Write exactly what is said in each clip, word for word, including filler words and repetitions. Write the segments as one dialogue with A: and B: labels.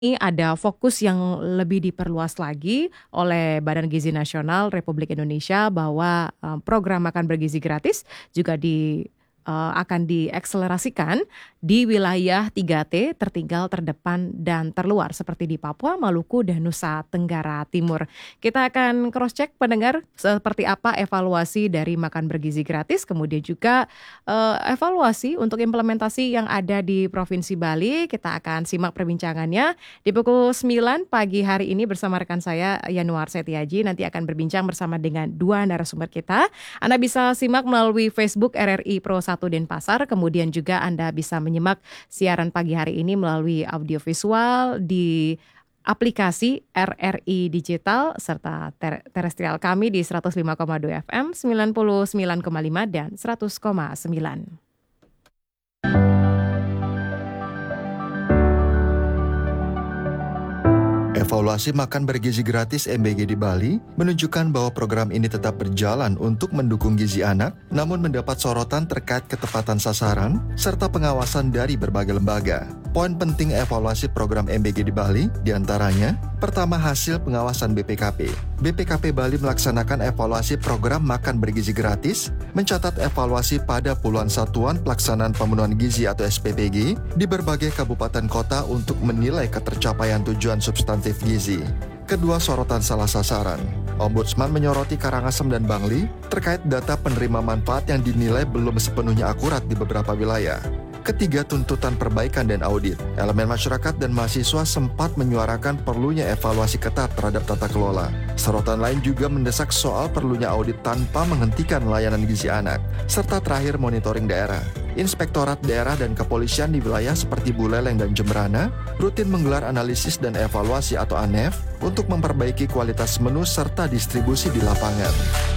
A: Ini ada fokus yang lebih diperluas lagi oleh Badan Gizi Nasional Republik Indonesia bahwa eh, program makan bergizi gratis juga di eh, akan diakselerasikan di wilayah tiga T tertinggal, terdepan, dan terluar seperti di Papua, Maluku, dan Nusa Tenggara Timur. Kita akan cross-check pendengar seperti apa evaluasi dari makan bergizi gratis, kemudian juga eh, evaluasi untuk implementasi yang ada di Provinsi Bali. Kita akan simak perbincangannya di pukul sembilan pagi hari ini bersama rekan saya Yanuar Setiaji. Nanti akan berbincang bersama dengan dua narasumber kita. Anda bisa simak melalui Facebook R R I Pro satu Denpasar. Kemudian juga Anda bisa menyimak siaran pagi hari ini melalui audiovisual di aplikasi R R I Digital serta ter- terestrial kami di seratus lima koma dua F M, sembilan puluh sembilan koma lima dan seratus koma sembilan.
B: Evaluasi makan bergizi gratis M B G di Bali menunjukkan bahwa program ini tetap berjalan untuk mendukung gizi anak, namun mendapat sorotan terkait ketepatan sasaran serta pengawasan dari berbagai lembaga. Poin penting evaluasi program M B G di Bali diantaranya, pertama hasil pengawasan B P K P. B P K P Bali melaksanakan evaluasi program makan bergizi gratis, mencatat evaluasi pada puluhan satuan pelaksanaan pemenuhan gizi atau S P P G di berbagai kabupaten kota untuk menilai ketercapaian tujuan substantif gizi. Kedua, sorotan salah sasaran. Ombudsman menyoroti Karangasem dan Bangli terkait data penerima manfaat yang dinilai belum sepenuhnya akurat di beberapa wilayah. Ketiga, tuntutan perbaikan dan audit. Elemen masyarakat dan mahasiswa sempat menyuarakan perlunya evaluasi ketat terhadap tata kelola. Sorotan lain juga mendesak soal perlunya audit tanpa menghentikan layanan gizi anak. Serta terakhir, monitoring daerah. Inspektorat daerah dan kepolisian di wilayah seperti Buleleng dan Jemberana rutin menggelar analisis dan evaluasi atau A N E F untuk memperbaiki kualitas menu serta distribusi di lapangan.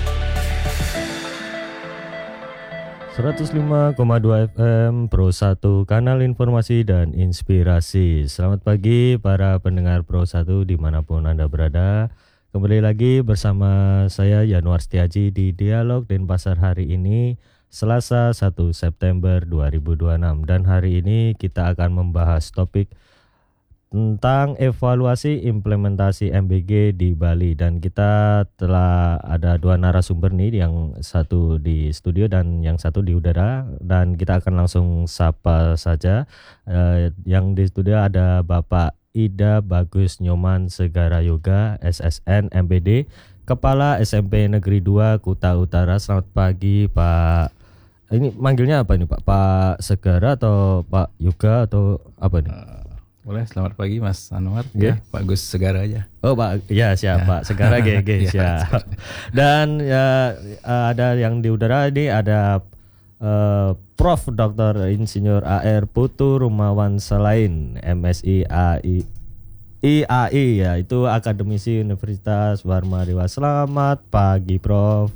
C: seratus lima koma dua F M Pro satu, kanal informasi dan inspirasi. Selamat pagi para pendengar Pro satu dimanapun Anda berada. Kembali lagi bersama saya Yanuar Setiaji di Dialog Denpasar hari ini, Selasa satu September dua ribu dua puluh enam. Dan hari ini kita akan membahas topik tentang evaluasi implementasi M B G di Bali, dan kita telah ada dua narasumber nih, yang satu di studio dan yang satu di udara, dan kita akan langsung sapa saja. Uh, yang di studio ada Bapak Ida Bagus Nyoman Segara Yoga S S N M B D, Kepala S M P Negeri dua Kuta Utara. Selamat pagi Pak. Ini manggilnya apa ini Pak? Pak Segara atau Pak Yoga atau apa nih? Uh,
D: Boleh, selamat pagi Mas Anwar.
C: Yeah.
D: Ya, Pak Gus Segara aja.
C: Oh Pak, ya siap ya. Pak Segara G G siap. Dan ya, ada yang di udara ini ada uh, Prof Doktor Insinyur A R Putu Rumawan Selain M Si A I I A I, ya, itu akademisi Universitas Warma Dewa. Selamat pagi Prof.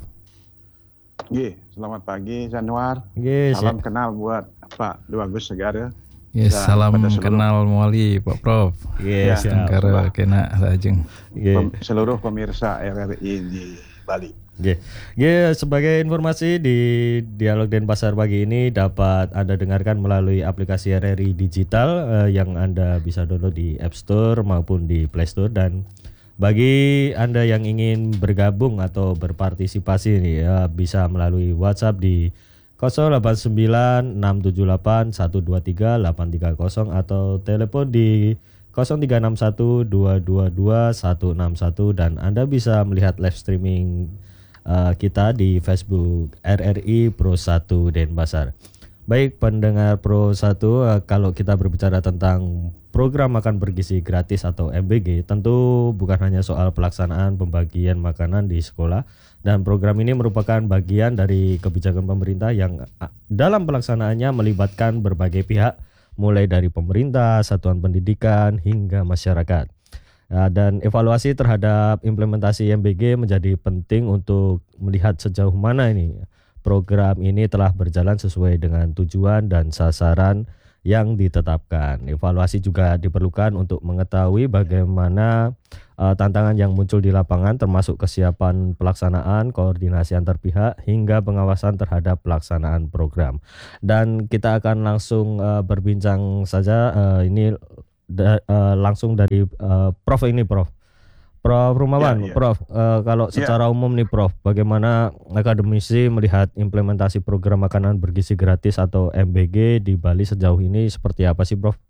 E: G, selamat pagi Anwar.
C: G,
E: Salam
C: siap.
E: kenal buat Pak Dua Gus Segara.
D: Yes, ya, salam kenal muali Pak Prof.
C: Yes,
D: ya, Tengkara kena sajeng.
E: Pem, seluruh pemirsa R R I di Bali.
C: Yeah. Yeah, sebagai informasi di Dialog Denpasar pagi ini dapat Anda dengarkan melalui aplikasi R R I Digital uh, yang Anda bisa download di App Store maupun di Play Store. Dan bagi Anda yang ingin bergabung atau berpartisipasi nih, ya, bisa melalui WhatsApp di nol delapan sembilan enam tujuh delapan satu dua tiga delapan tiga nol atau telepon di nol tiga enam satu dua dua dua satu enam satu, dan Anda bisa melihat live streaming uh, kita di Facebook R R I Pro satu Denpasar. Baik pendengar Pro satu, uh, kalau kita berbicara tentang program makan bergizi gratis atau M B G, tentu bukan hanya soal pelaksanaan pembagian makanan di sekolah, dan program ini merupakan bagian dari kebijakan pemerintah yang dalam pelaksanaannya melibatkan berbagai pihak, mulai dari pemerintah, satuan pendidikan, hingga masyarakat. Dan evaluasi terhadap implementasi M B G menjadi penting untuk melihat sejauh mana ini program ini telah berjalan sesuai dengan tujuan dan sasaran yang ditetapkan. Evaluasi juga diperlukan untuk mengetahui bagaimana uh, tantangan yang muncul di lapangan, termasuk kesiapan pelaksanaan, koordinasi antar pihak, hingga pengawasan terhadap pelaksanaan program. Dan kita akan langsung uh, berbincang saja. Uh, ini da, uh, langsung dari uh, Prof ini Prof. Prof Rumawan,
E: Ya, ya.
C: Prof, uh, kalau secara
E: Ya.
C: umum nih Prof, bagaimana akademisi melihat implementasi program makanan bergizi gratis atau M B G di Bali sejauh ini seperti apa sih Prof?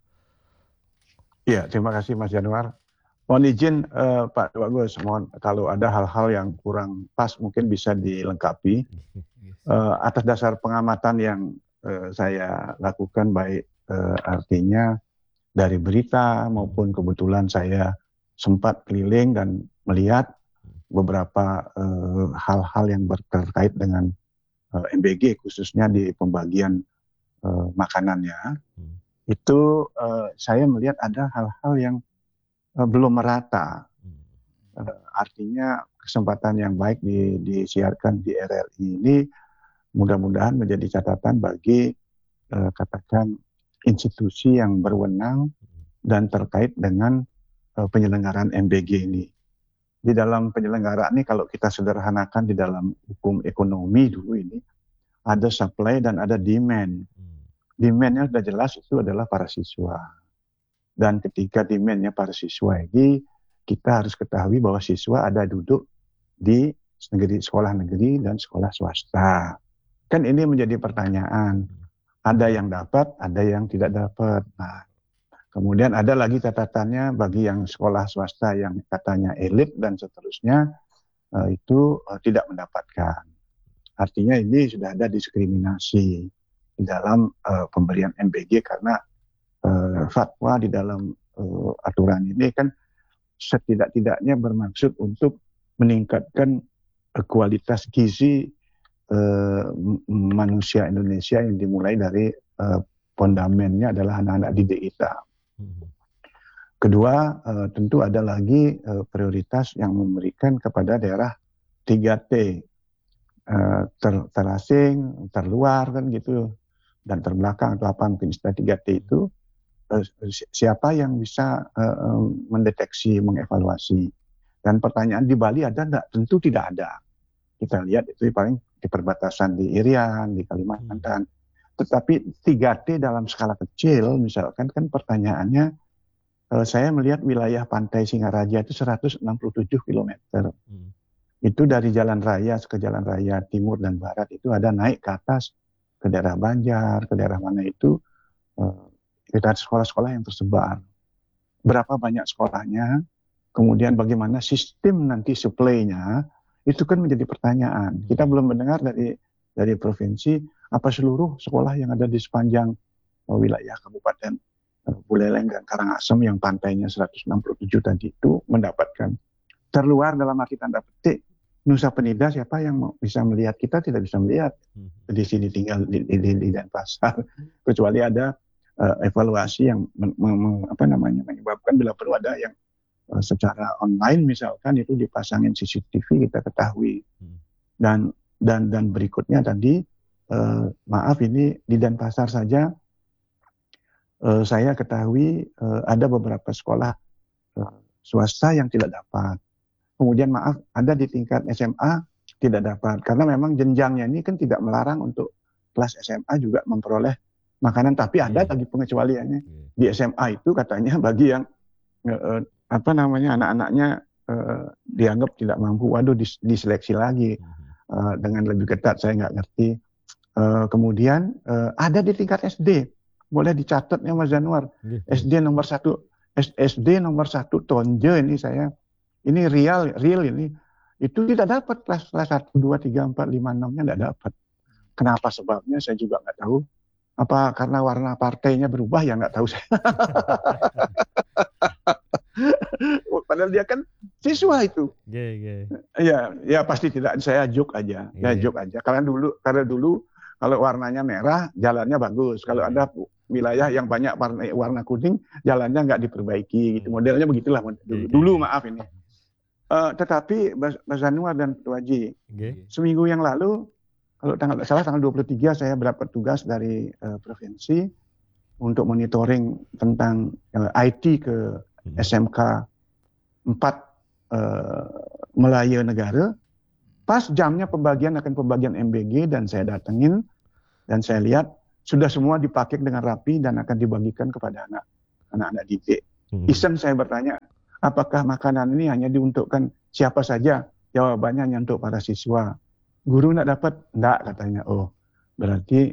E: Ya, terima kasih Mas Januar. Mohon izin uh, Pak Bagus, mohon kalau ada hal-hal yang kurang pas mungkin bisa dilengkapi. Uh, atas dasar pengamatan yang uh, saya lakukan, baik uh, artinya dari berita maupun kebetulan saya sempat keliling dan melihat beberapa uh, hal-hal yang terkait dengan uh, M B G khususnya di pembagian uh, makanannya. Hmm. Itu uh, saya melihat ada hal-hal yang uh, belum merata. Uh, artinya kesempatan yang baik di, disiarkan di R R I ini mudah-mudahan menjadi catatan bagi uh, katakan institusi yang berwenang dan terkait dengan uh, penyelenggaraan M B G ini. Di dalam penyelenggaraan ini kalau kita sederhanakan di dalam hukum ekonomi dulu ini ada supply dan ada demand. Demand-nya sudah jelas itu adalah para siswa. Dan ketika demand-nya para siswa ini kita harus ketahui bahwa siswa ada duduk di negeri, sekolah negeri dan sekolah swasta. Kan ini menjadi pertanyaan. Ada yang dapat, ada yang tidak dapat. Nah, kemudian ada lagi catatannya bagi yang sekolah swasta yang katanya elit dan seterusnya uh, itu uh, tidak mendapatkan. Artinya ini sudah ada diskriminasi di dalam uh, pemberian M B G karena uh, fatwa di dalam uh, aturan ini kan setidak-tidaknya bermaksud untuk meningkatkan uh, kualitas gizi Uh, manusia Indonesia yang dimulai dari uh, fondamennya adalah anak-anak didik kita. Kedua, uh, tentu ada lagi uh, prioritas yang memberikan kepada daerah tiga T, uh, ter, terasing, terluar kan gitu, dan terbelakang atau apa mungkin istilah tiga T itu, uh, siapa yang bisa uh, mendeteksi, mengevaluasi. Dan pertanyaan di Bali ada enggak? Tentu tidak ada. Kita lihat itu paling di perbatasan di Irian, di Kalimantan. Tetapi tiga T dalam skala kecil, misalkan kan pertanyaannya, eh, saya melihat wilayah pantai Singaraja itu seratus enam puluh tujuh kilometer. Hmm. Itu dari jalan raya ke jalan raya timur dan barat itu ada naik ke atas, ke daerah Banjar, ke daerah mana itu, eh, kita sekolah-sekolah yang tersebar. Berapa banyak sekolahnya, kemudian bagaimana sistem nanti supply-nya, itu kan menjadi pertanyaan. Kita belum mendengar dari dari provinsi apa seluruh sekolah yang ada di sepanjang uh, wilayah Kabupaten uh, Buleleng dan Karangasem yang pantainya seratus enam puluh tujuh tadi itu mendapatkan. Terluar dalam arti tanda petik Nusa Penida, siapa yang mau, bisa melihat? Kita tidak bisa melihat. Di sini tinggal di, di, di Denpasar, kecuali ada uh, evaluasi yang men, men, apa namanya menyebabkan bila perlu ada yang secara online misalkan itu dipasangin C C T V kita ketahui. Dan dan dan berikutnya tadi eh, maaf ini di Denpasar saja eh, saya ketahui eh, ada beberapa sekolah eh, swasta yang tidak dapat. Kemudian maaf ada di tingkat S M A tidak dapat karena memang jenjangnya ini kan tidak melarang untuk kelas S M A juga memperoleh makanan, tapi ada yeah. lagi pengecualiannya. Yeah. Di S M A itu katanya bagi yang eh, apa namanya anak-anaknya uh, dianggap tidak mampu, waduh dis, diseleksi lagi uh, dengan lebih ketat, saya nggak ngerti. Uh, kemudian uh, ada di tingkat S D, boleh dicatat ya Mas Januar, S D nomor satu, S D nomor satu Tonje ini saya, ini real, real ini, itu tidak dapat kelas kelas satu, dua, tiga, empat, lima, enam-nya tidak dapat. Kenapa sebabnya saya juga nggak tahu. Apa karena warna partainya berubah ya nggak tahu saya. Padahal dia kan siswa itu.
C: Yeah, yeah.
E: Ya, ya pasti tidak. Saya joke aja, yeah. ya joke aja. Karena dulu, karena dulu kalau warnanya merah, jalannya bagus. Kalau yeah. ada wilayah yang banyak warna, warna kuning, jalannya nggak diperbaiki. Gitu. Modelnya begitulah dulu. Yeah, dulu yeah. maaf ini. Uh, tetapi Mas Januar dan Pak Haji, yeah. seminggu yang lalu, kalau tanggal salah tanggal dua puluh tiga saya mendapat tugas dari uh, provinsi untuk monitoring tentang uh, I T ke hmm. S M K empat uh, Melaya Negara. Pas jamnya pembagian akan pembagian M B G dan saya datengin dan saya lihat sudah semua dipakai dengan rapi dan akan dibagikan kepada anak anak-anak didik. Iseng saya bertanya, apakah makanan ini hanya diuntukkan siapa saja? Jawabannya hanya untuk para siswa. Guru nak dapat? Enggak, katanya. Oh, berarti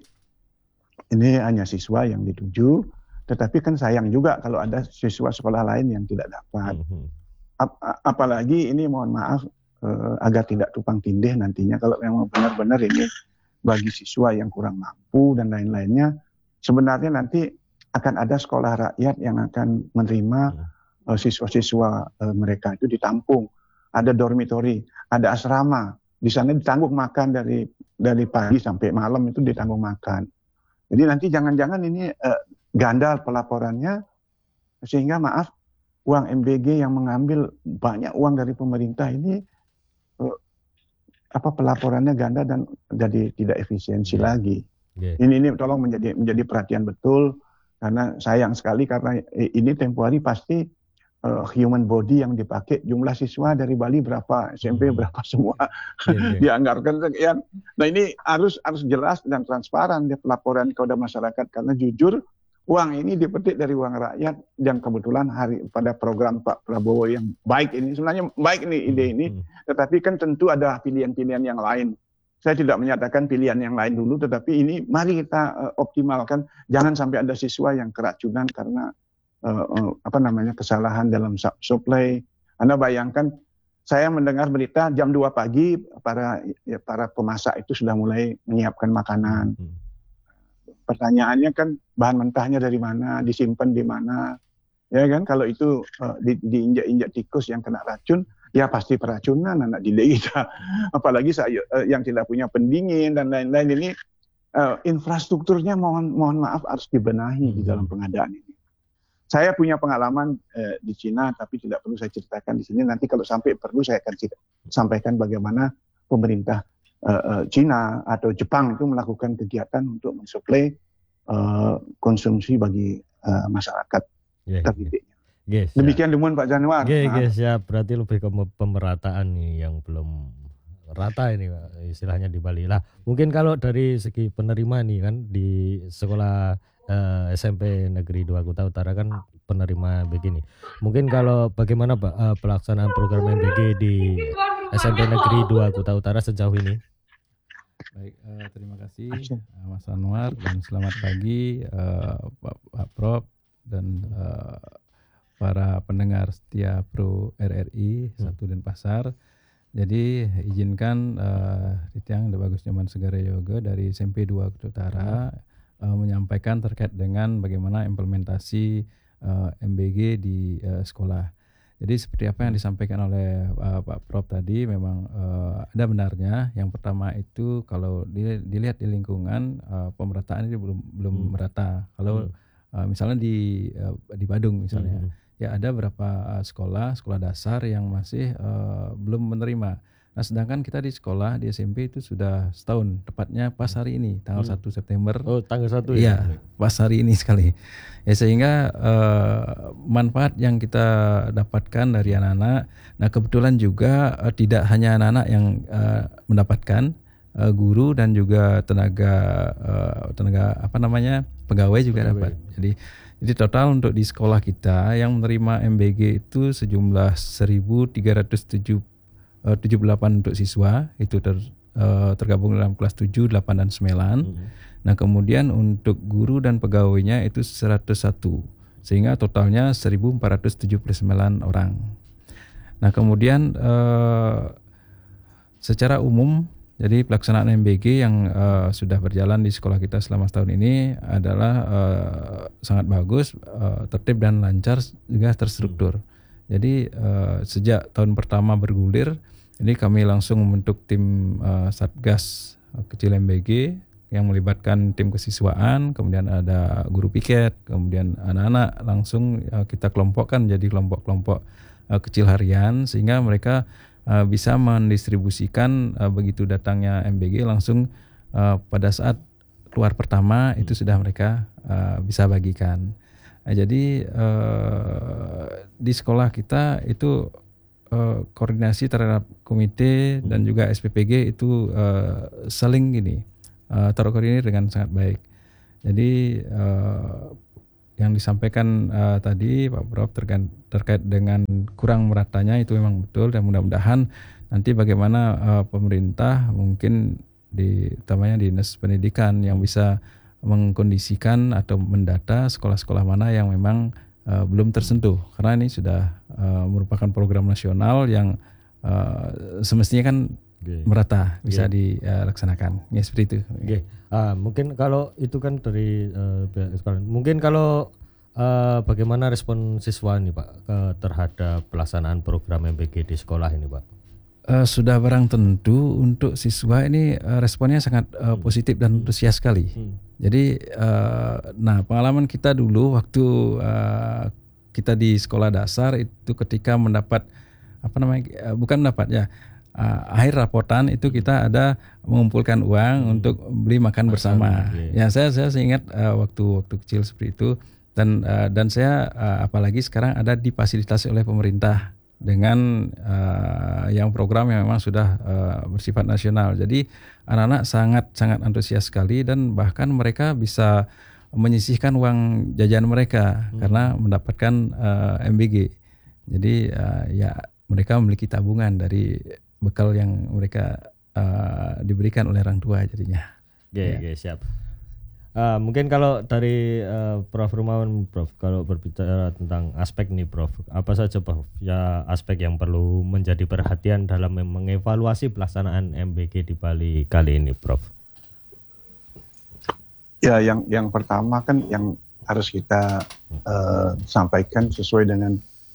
E: ini hanya siswa yang dituju. Tetapi kan sayang juga kalau ada siswa sekolah lain yang tidak dapat. Ap- apalagi ini mohon maaf eh, agar tidak tumpang tindih nantinya kalau memang benar-benar ini bagi siswa yang kurang mampu dan lain-lainnya, sebenarnya nanti akan ada sekolah rakyat yang akan menerima uh, siswa-siswa uh, mereka itu ditampung. Ada dormitori, ada asrama. Di sana ditanggung makan dari dari pagi sampai malam itu ditanggung makan. Jadi nanti jangan-jangan ini uh, ganda pelaporannya sehingga maaf uang M B G yang mengambil banyak uang dari pemerintah ini uh, apa pelaporannya ganda dan jadi tidak efisiensi yeah. lagi. Yeah. Ini ini tolong menjadi menjadi perhatian betul. Karena sayang sekali karena ini tempo hari pasti uh, human body yang dipakai jumlah siswa dari Bali berapa, S M P hmm. berapa semua yeah, yeah. dianggarkan sekian. Nah ini harus harus jelas dan transparan di pelaporan kepada masyarakat karena jujur uang ini dipetik dari uang rakyat yang kebetulan hari pada program Pak Prabowo yang baik ini sebenarnya baik ini ide ini, hmm. tetapi kan tentu ada pilihan-pilihan yang lain. Saya tidak menyatakan pilihan yang lain dulu, tetapi ini mari kita uh, optimalkan. Jangan sampai ada siswa yang keracunan karena uh, uh, apa namanya kesalahan dalam supply. Anda bayangkan, saya mendengar berita jam dua pagi para ya, para pemasak itu sudah mulai menyiapkan makanan. Pertanyaannya kan bahan mentahnya dari mana, disimpan di mana, ya kan? Kalau itu uh, di, diinjak-injak tikus yang kena racun. Ya pasti peracunan anak didik kita. Apalagi saya uh, yang tidak punya pendingin dan lain-lain ini uh, infrastrukturnya mohon mohon maaf harus dibenahi hmm. di dalam pengadaan ini. Saya punya pengalaman uh, di Cina tapi tidak perlu saya ceritakan di sini. Nanti kalau sampai perlu saya akan cerita, sampaikan bagaimana pemerintah uh, uh, Cina atau Jepang itu melakukan kegiatan untuk mensuplai uh, konsumsi bagi uh, masyarakat
C: yeah, terdidiknya.
E: Yes, demikian ya. Demun Pak Januar.
C: Oke, okay, guys, ya berarti lebih ke pemerataan nih yang belum rata ini Pak, istilahnya di Bali lah. Mungkin kalau dari segi penerima nih kan di sekolah uh, S M P Negeri dua Kuta Utara kan penerima begini. Mungkin kalau bagaimana Pak uh, pelaksanaan program M B G di S M P Negeri dua Kuta Utara sejauh ini?
D: Baik, uh, terima kasih uh, Mas Anwar dan selamat pagi uh, Pak, Pak Prof dan uh, para pendengar setia Pro R R I hmm. satu Denpasar. Jadi izinkan uh, Ritiang The Bagus Nyaman Segara Yoga dari S M P dua Kuta Utara hmm. uh, menyampaikan terkait dengan bagaimana implementasi uh, M B G di uh, sekolah. Jadi seperti apa yang disampaikan oleh uh, Pak Prof tadi memang uh, ada benarnya. Yang pertama itu kalau dilihat di lingkungan uh, pemerataan ini belum belum hmm. merata. Kalau hmm. uh, misalnya di uh, di Badung misalnya. Hmm. Ya ada beberapa sekolah, sekolah dasar yang masih uh, belum menerima. Nah sedangkan kita di sekolah, di S M P itu sudah setahun, tepatnya pas hari ini, tanggal hmm. satu September.
C: Oh tanggal satu
D: ya? Iya, pas hari ini sekali. Ya sehingga uh, manfaat yang kita dapatkan dari anak-anak, nah kebetulan juga uh, tidak hanya anak-anak yang uh, mendapatkan, uh, guru dan juga tenaga, uh, tenaga apa namanya, pegawai juga pegawai. dapat. Jadi Jadi total untuk di sekolah kita yang menerima M B G itu sejumlah seribu tiga ratus tujuh puluh delapan untuk siswa, itu ter, uh, tergabung dalam kelas tujuh, delapan, dan sembilan. Hmm. Nah kemudian untuk guru dan pegawainya itu seratus satu, sehingga totalnya seribu empat ratus tujuh puluh sembilan orang. Nah kemudian uh, secara umum, jadi pelaksanaan M B G yang uh, sudah berjalan di sekolah kita selama setahun ini adalah uh, sangat bagus, uh, tertib dan lancar, juga terstruktur. Jadi uh, sejak tahun pertama bergulir, ini kami langsung membentuk tim uh, Satgas Kecil M B G yang melibatkan tim kesiswaan, kemudian ada guru piket, kemudian anak-anak langsung uh, kita kelompokkan jadi kelompok-kelompok uh, kecil harian sehingga mereka Uh, bisa mendistribusikan uh, begitu datangnya M B G langsung uh, pada saat keluar pertama hmm. itu sudah mereka uh, bisa bagikan. Nah, jadi uh, di sekolah kita itu uh, koordinasi terhadap komite hmm. dan juga S P P G itu uh, saling gini uh, terkoordinir dengan sangat baik. Jadi uh, yang disampaikan uh, tadi Pak Prof terkait, terkait dengan kurang meratanya itu memang betul, dan mudah-mudahan nanti bagaimana uh, pemerintah mungkin di utamanya di dinas pendidikan yang bisa mengkondisikan atau mendata sekolah-sekolah mana yang memang uh, belum tersentuh, karena ini sudah uh, merupakan program nasional yang uh, semestinya kan okay. merata bisa okay. dilaksanakan. Ya seperti itu.
C: Okay. Ah, mungkin kalau itu kan dari uh, sekolah. Mungkin kalau uh, bagaimana respon siswa nih Pak ke, terhadap pelaksanaan program M B G di sekolah ini Pak?
D: Uh, sudah barang tentu untuk siswa ini uh, responnya sangat uh, positif dan antusias sekali. Hmm. Jadi, uh, nah pengalaman kita dulu waktu uh, kita di sekolah dasar itu ketika mendapat apa namanya, uh, bukan mendapat ya. Uh, akhir rapotan itu kita ada mengumpulkan uang hmm. untuk beli makan bersama. Okay. Ya saya saya ingat uh, waktu waktu kecil seperti itu, dan uh, dan saya uh, apalagi sekarang ada difasilitasi oleh pemerintah dengan uh, yang program yang memang sudah uh, bersifat nasional. Jadi anak-anak sangat sangat antusias sekali, dan bahkan mereka bisa menyisihkan uang jajan mereka hmm. karena mendapatkan uh, M B G. Jadi uh, ya mereka memiliki tabungan dari bekal yang mereka uh, diberikan oleh orang tua jadinya.
C: Oke, okay, ya. okay, siap. Uh, mungkin kalau dari uh, Prof Rumawan, Prof, kalau berbicara tentang aspek nih, Prof, apa saja Prof ya aspek yang perlu menjadi perhatian dalam mengevaluasi pelaksanaan M B G di Bali kali ini, Prof?
E: Ya, yang yang pertama kan yang harus kita uh, sampaikan sesuai dengan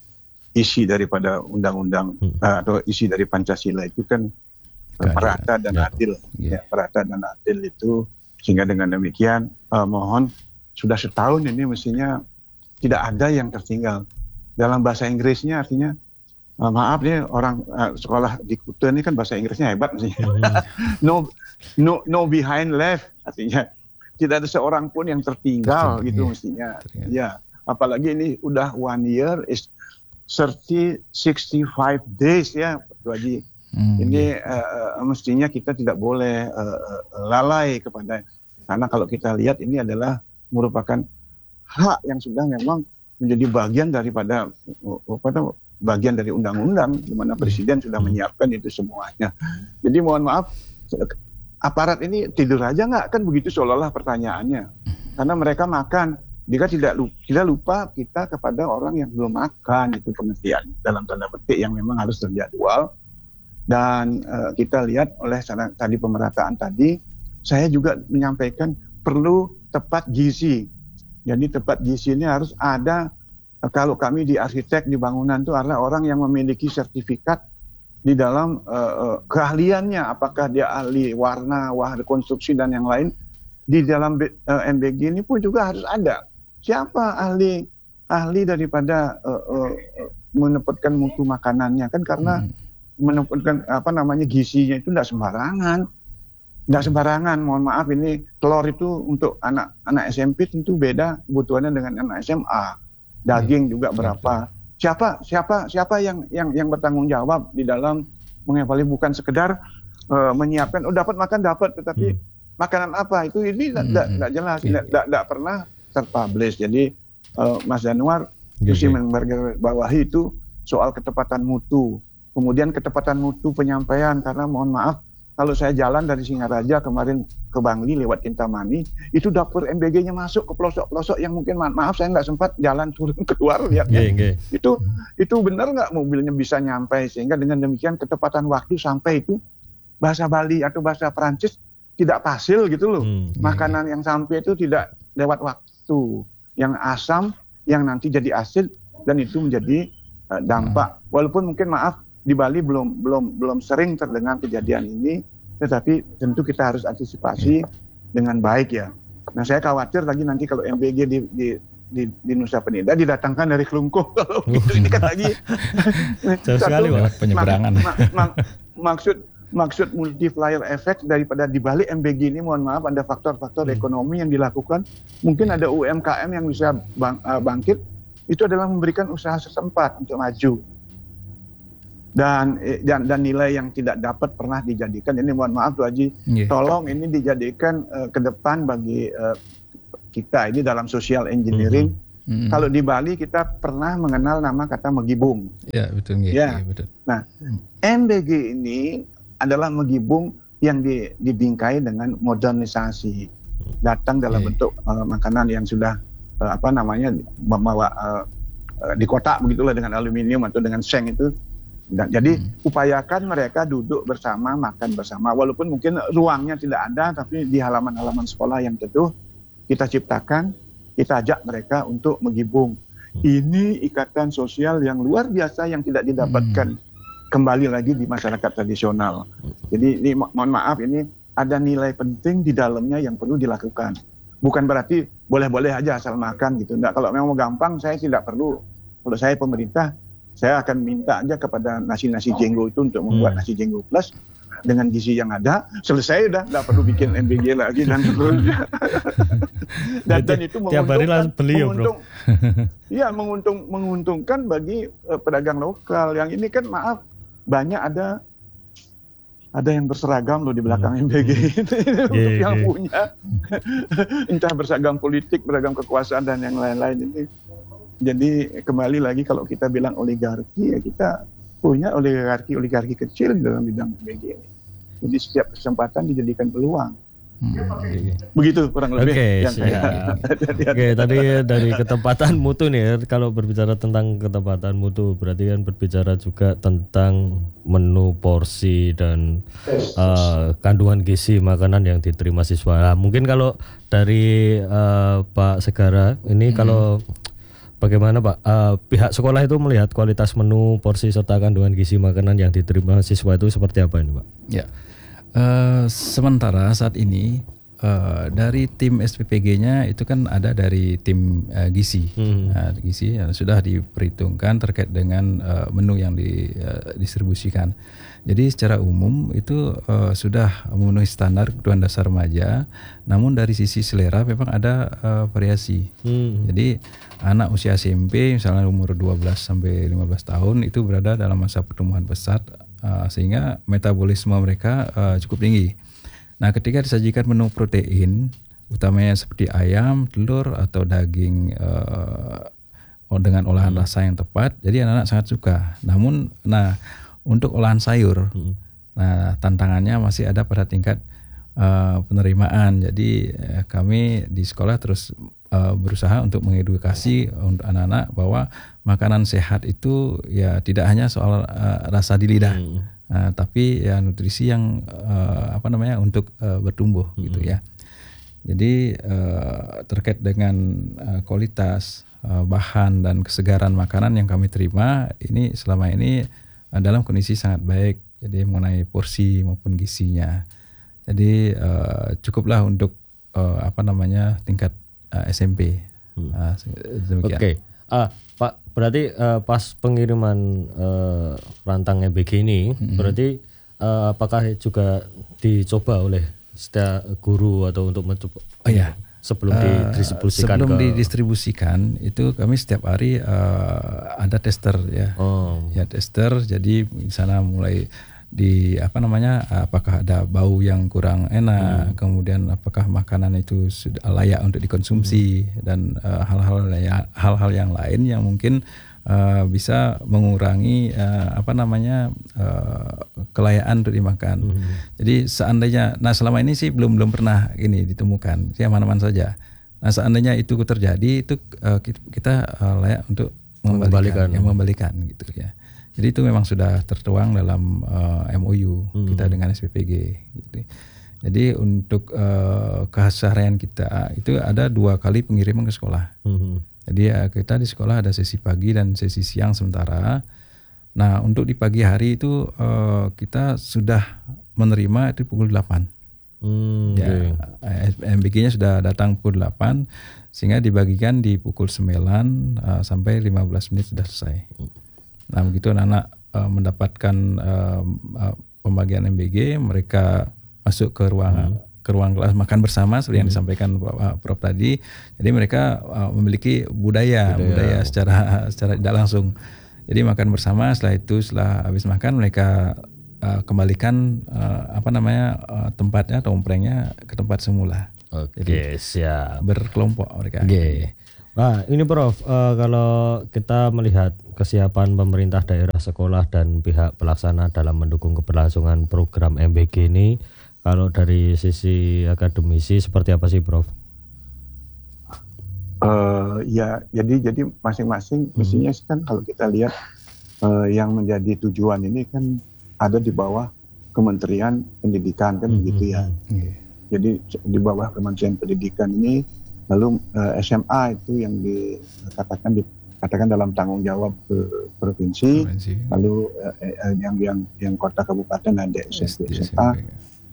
E: isi daripada undang-undang hmm. uh, atau isi dari Pancasila itu kan merata dan ya. adil, ya. ya merata dan adil itu, sehingga dengan demikian uh, mohon sudah setahun ini mestinya tidak ada yang tertinggal. Dalam bahasa Inggrisnya artinya uh, maaf nih orang uh, sekolah di Kuta ini kan bahasa Inggrisnya hebat mestinya. Hmm. no no no behind left, artinya tidak ada seorang pun yang tertinggal, tertinggal gitu ya. mestinya. Tertinggal. Ya, apalagi ini udah one year is thirty, sixty-five days ya Pak Haji. Hmm, ini yeah. uh, mestinya kita tidak boleh uh, lalai kepada, karena kalau kita lihat ini adalah merupakan hak yang sudah memang menjadi bagian daripada apa bagian dari undang-undang, di mana Presiden sudah menyiapkan itu semuanya. Jadi mohon maaf, aparat ini tidur aja nggak, kan begitu seolah-olah pertanyaannya, karena mereka makan. Jika tidak lupa, tidak lupa kita kepada orang yang belum makan, itu pengertian dalam tanda petik yang memang harus terjadwal. Dan uh, kita lihat oleh sana, tadi pemerataan tadi, saya juga menyampaikan perlu tepat gizi. Jadi tepat gizi ini harus ada. Uh, kalau kami di arsitek di bangunan itu adalah orang yang memiliki sertifikat di dalam uh, uh, keahliannya, apakah dia ahli warna, ahli konstruksi dan yang lain. Di dalam uh, M B G ini pun juga harus ada. Siapa ahli ahli daripada uh, uh, menempatkan mutu makanannya, kan karena hmm. menempatkan apa namanya gizinya itu tidak sembarangan, tidak sembarangan. Mohon maaf, ini telur itu untuk anak anak S M P tentu beda kebutuhannya dengan anak S M A. Daging hmm. juga berapa? Siapa siapa siapa yang yang yang bertanggung jawab di dalam mengevaluasi, bukan sekedar uh, menyiapkan oh dapat makan dapat, tetapi hmm. makanan apa itu ini tidak hmm. jelas, tidak yeah. pernah terpublish. Jadi uh, Mas Januar mesti okay. menggarisbawahi itu soal ketepatan mutu, kemudian ketepatan mutu penyampaian, karena mohon maaf kalau saya jalan dari Singaraja kemarin ke Bangli lewat Kintamani, itu dapur M B G-nya masuk ke pelosok-pelosok yang mungkin ma- maaf saya nggak sempat jalan turun keluar lihatnya. Okay, okay. Itu itu benar nggak mobilnya bisa nyampe, sehingga dengan demikian ketepatan waktu sampai itu bahasa Bali atau bahasa Perancis tidak pasil gitu loh. Hmm, Makanan yeah. yang sampai itu tidak lewat waktu yang asam yang nanti jadi asid, dan itu menjadi uh, dampak. Hmm. Walaupun mungkin maaf di Bali belum belum belum sering terdengar kejadian ini, tetapi tentu kita harus antisipasi hmm. dengan baik ya. Nah saya khawatir lagi nanti kalau M B G di di di, di Nusa Penida didatangkan dari Kelungkung kalau gitu, ini kan lagi
C: jauh sekali Pak
D: penyeberangan.
E: Mak, mak, mak, maksud maksud multiplier effect daripada di balik M B G ini, mohon maaf ada faktor-faktor hmm. ekonomi yang dilakukan, mungkin ada U M K M yang bisa bang, uh, bangkit, itu adalah memberikan usaha setempat untuk maju, dan dan, dan nilai yang tidak dapat pernah dijadikan, ini mohon maaf Tuh Haji, yeah. tolong ini dijadikan uh, ke depan bagi uh, kita ini dalam social engineering, hmm. Hmm. Kalau di Bali kita pernah mengenal nama kata Megibung.
D: Ya betul.
E: Ya.
D: Ya, betul.
E: Nah, M B G ini adalah Megibung yang di, dibingkai dengan modernisasi, datang dalam
D: okay.
E: bentuk uh, makanan yang sudah uh, apa namanya membawa uh, uh, di kotak begitulah dengan aluminium atau dengan seng itu. Dan, jadi hmm. upayakan mereka duduk bersama, makan bersama, walaupun mungkin ruangnya tidak ada, tapi di halaman-halaman sekolah yang teduh kita ciptakan, kita ajak mereka untuk megibung. Ini ikatan sosial yang luar biasa yang tidak didapatkan hmm. kembali lagi di masyarakat tradisional. Jadi ini mo- mohon maaf, ini ada nilai penting di dalamnya yang perlu dilakukan. Bukan berarti boleh-boleh aja asal makan gitu. Nggak, kalau memang mau gampang saya tidak perlu. Kalau saya pemerintah, saya akan minta aja kepada nasi-nasi jenggo itu untuk membuat hmm. nasi jenggo plus dengan gizi yang ada, selesai udah, nggak perlu bikin M B G lagi dan seterusnya. dan, dan itu
C: tiap hari langsung beli ya bro.
E: Iya, menguntung, menguntungkan bagi uh, pedagang lokal. Yang ini kan maaf, banyak ada ada yang berseragam loh di belakang hmm. M B G itu yeah, untuk yeah. yang punya entah berseragam politik, beragam kekuasaan dan yang lain-lain ini. Jadi kembali lagi kalau kita bilang oligarki, ya kita punya oligarki-oligarki kecil di dalam bidang M B G ini. Jadi setiap kesempatan dijadikan peluang. Hmm. Begitu kurang lebih
C: okay,
E: yang saya.
C: Oke, okay, tadi dari ketepatan mutu nih, kalau berbicara tentang ketepatan mutu berarti kan berbicara juga tentang menu porsi dan uh, kandungan gizi makanan yang diterima siswa. Nah, mungkin kalau dari uh, Pak Segara ini hmm. kalau bagaimana Pak, uh, pihak sekolah itu melihat kualitas menu, porsi serta kandungan gizi makanan yang diterima siswa itu seperti apa ini Pak?
D: Ya, uh, sementara saat ini uh, dari tim S P P G-nya itu kan ada dari tim uh, gizi, hmm. uh, gizi yang sudah diperhitungkan terkait dengan uh, menu yang didistribusikan. Jadi secara umum itu uh, sudah memenuhi standar kebutuhan dasar remaja, namun dari sisi selera memang ada uh, variasi. Hmm. Jadi anak usia S M P misalnya umur dua belas sampai lima belas tahun itu berada dalam masa pertumbuhan pesat uh, sehingga metabolisme mereka uh, cukup tinggi. Nah, ketika disajikan menu protein utamanya seperti ayam, telur atau daging uh, dengan olahan hmm. rasa yang tepat, jadi anak-anak sangat suka. Namun nah untuk olahan sayur, hmm. nah tantangannya masih ada pada tingkat uh, penerimaan. Jadi uh, kami di sekolah terus uh, berusaha untuk mengedukasi untuk anak-anak bahwa makanan sehat itu ya tidak hanya soal uh, rasa di lidah, hmm. uh, tapi ya nutrisi yang uh, apa namanya untuk uh, bertumbuh hmm. gitu ya. Jadi uh, terkait dengan uh, kualitas uh, bahan dan kesegaran makanan yang kami terima ini selama ini dalam kondisi sangat baik, jadi mengenai porsi maupun gizinya. Jadi uh, cukuplah untuk uh, apa namanya tingkat uh, S M P. Hmm. Uh,
C: Oke, okay. ah, Pak, berarti uh, pas pengiriman uh, rantang M B G ini, hmm. berarti uh, apakah juga dicoba oleh setiap guru atau untuk mencoba?
D: Oh ya.
C: Sebelum didistribusikan
D: sebelum
C: ke...
D: didistribusikan itu kami setiap hari uh, ada tester ya, oh. ya tester. Jadi di sana mulai di apa namanya, apakah ada bau yang kurang enak, hmm. kemudian apakah makanan itu sudah layak untuk dikonsumsi hmm. dan uh, hal-hal hal-hal yang lain yang mungkin uh, bisa mengurangi uh, apa namanya uh, kelayaan untuk dimakan. Hmm. Jadi seandainya, nah selama ini sih belum belum pernah ini ditemukan, sih aman-aman saja. Nah seandainya itu terjadi, itu uh, kita uh, layak untuk mengembalikan, ya, mengembalikan gitu ya. Jadi itu memang sudah tertuang dalam uh, M O U hmm. kita dengan S P P G. Gitu. Jadi untuk uh, keseharian kita itu ada dua kali pengiriman ke sekolah. Hmm. Jadi uh, kita di sekolah ada sesi pagi dan sesi siang sementara. Nah untuk di pagi hari itu uh, kita sudah menerima itu pukul delapan. Hmm, ya, okay. M B G-nya sudah datang pukul delapan sehingga dibagikan di pukul sembilan uh, sampai lima belas menit sudah selesai. Nah begitu anak-anak uh, mendapatkan uh, uh, pembagian M B G, mereka masuk ke ruang hmm. ke ruang kelas makan bersama seperti hmm. yang disampaikan Pak Prof tadi. Jadi mereka uh, memiliki budaya, budaya budaya secara secara tidak langsung. Jadi makan bersama, setelah itu setelah habis makan mereka uh, kembalikan uh, apa namanya uh, tempatnya atau omprengnya ke tempat semula.
C: Oke, okay, siap.
D: Berkelompok mereka.
C: Oke. Okay. Ah, ini Prof, uh, kalau kita melihat kesiapan pemerintah daerah, sekolah dan pihak pelaksana dalam mendukung keberlangsungan program M B G ini, kalau dari sisi akademisi seperti apa sih Prof?
E: Uh, ya, jadi jadi masing-masing mestinya kan kalau kita lihat uh, yang menjadi tujuan ini kan ada di bawah Kementerian Pendidikan kan
C: Hmm,
E: begitu ya.
C: hmm, hmm.
E: Jadi di bawah Kementerian Pendidikan ini lalu uh, S M A itu yang dikatakan dikatakan dalam tanggung jawab ke provinsi,
D: Provinsi.
E: lalu uh, uh, yang yang yang kota kabupaten ada S M P S M A,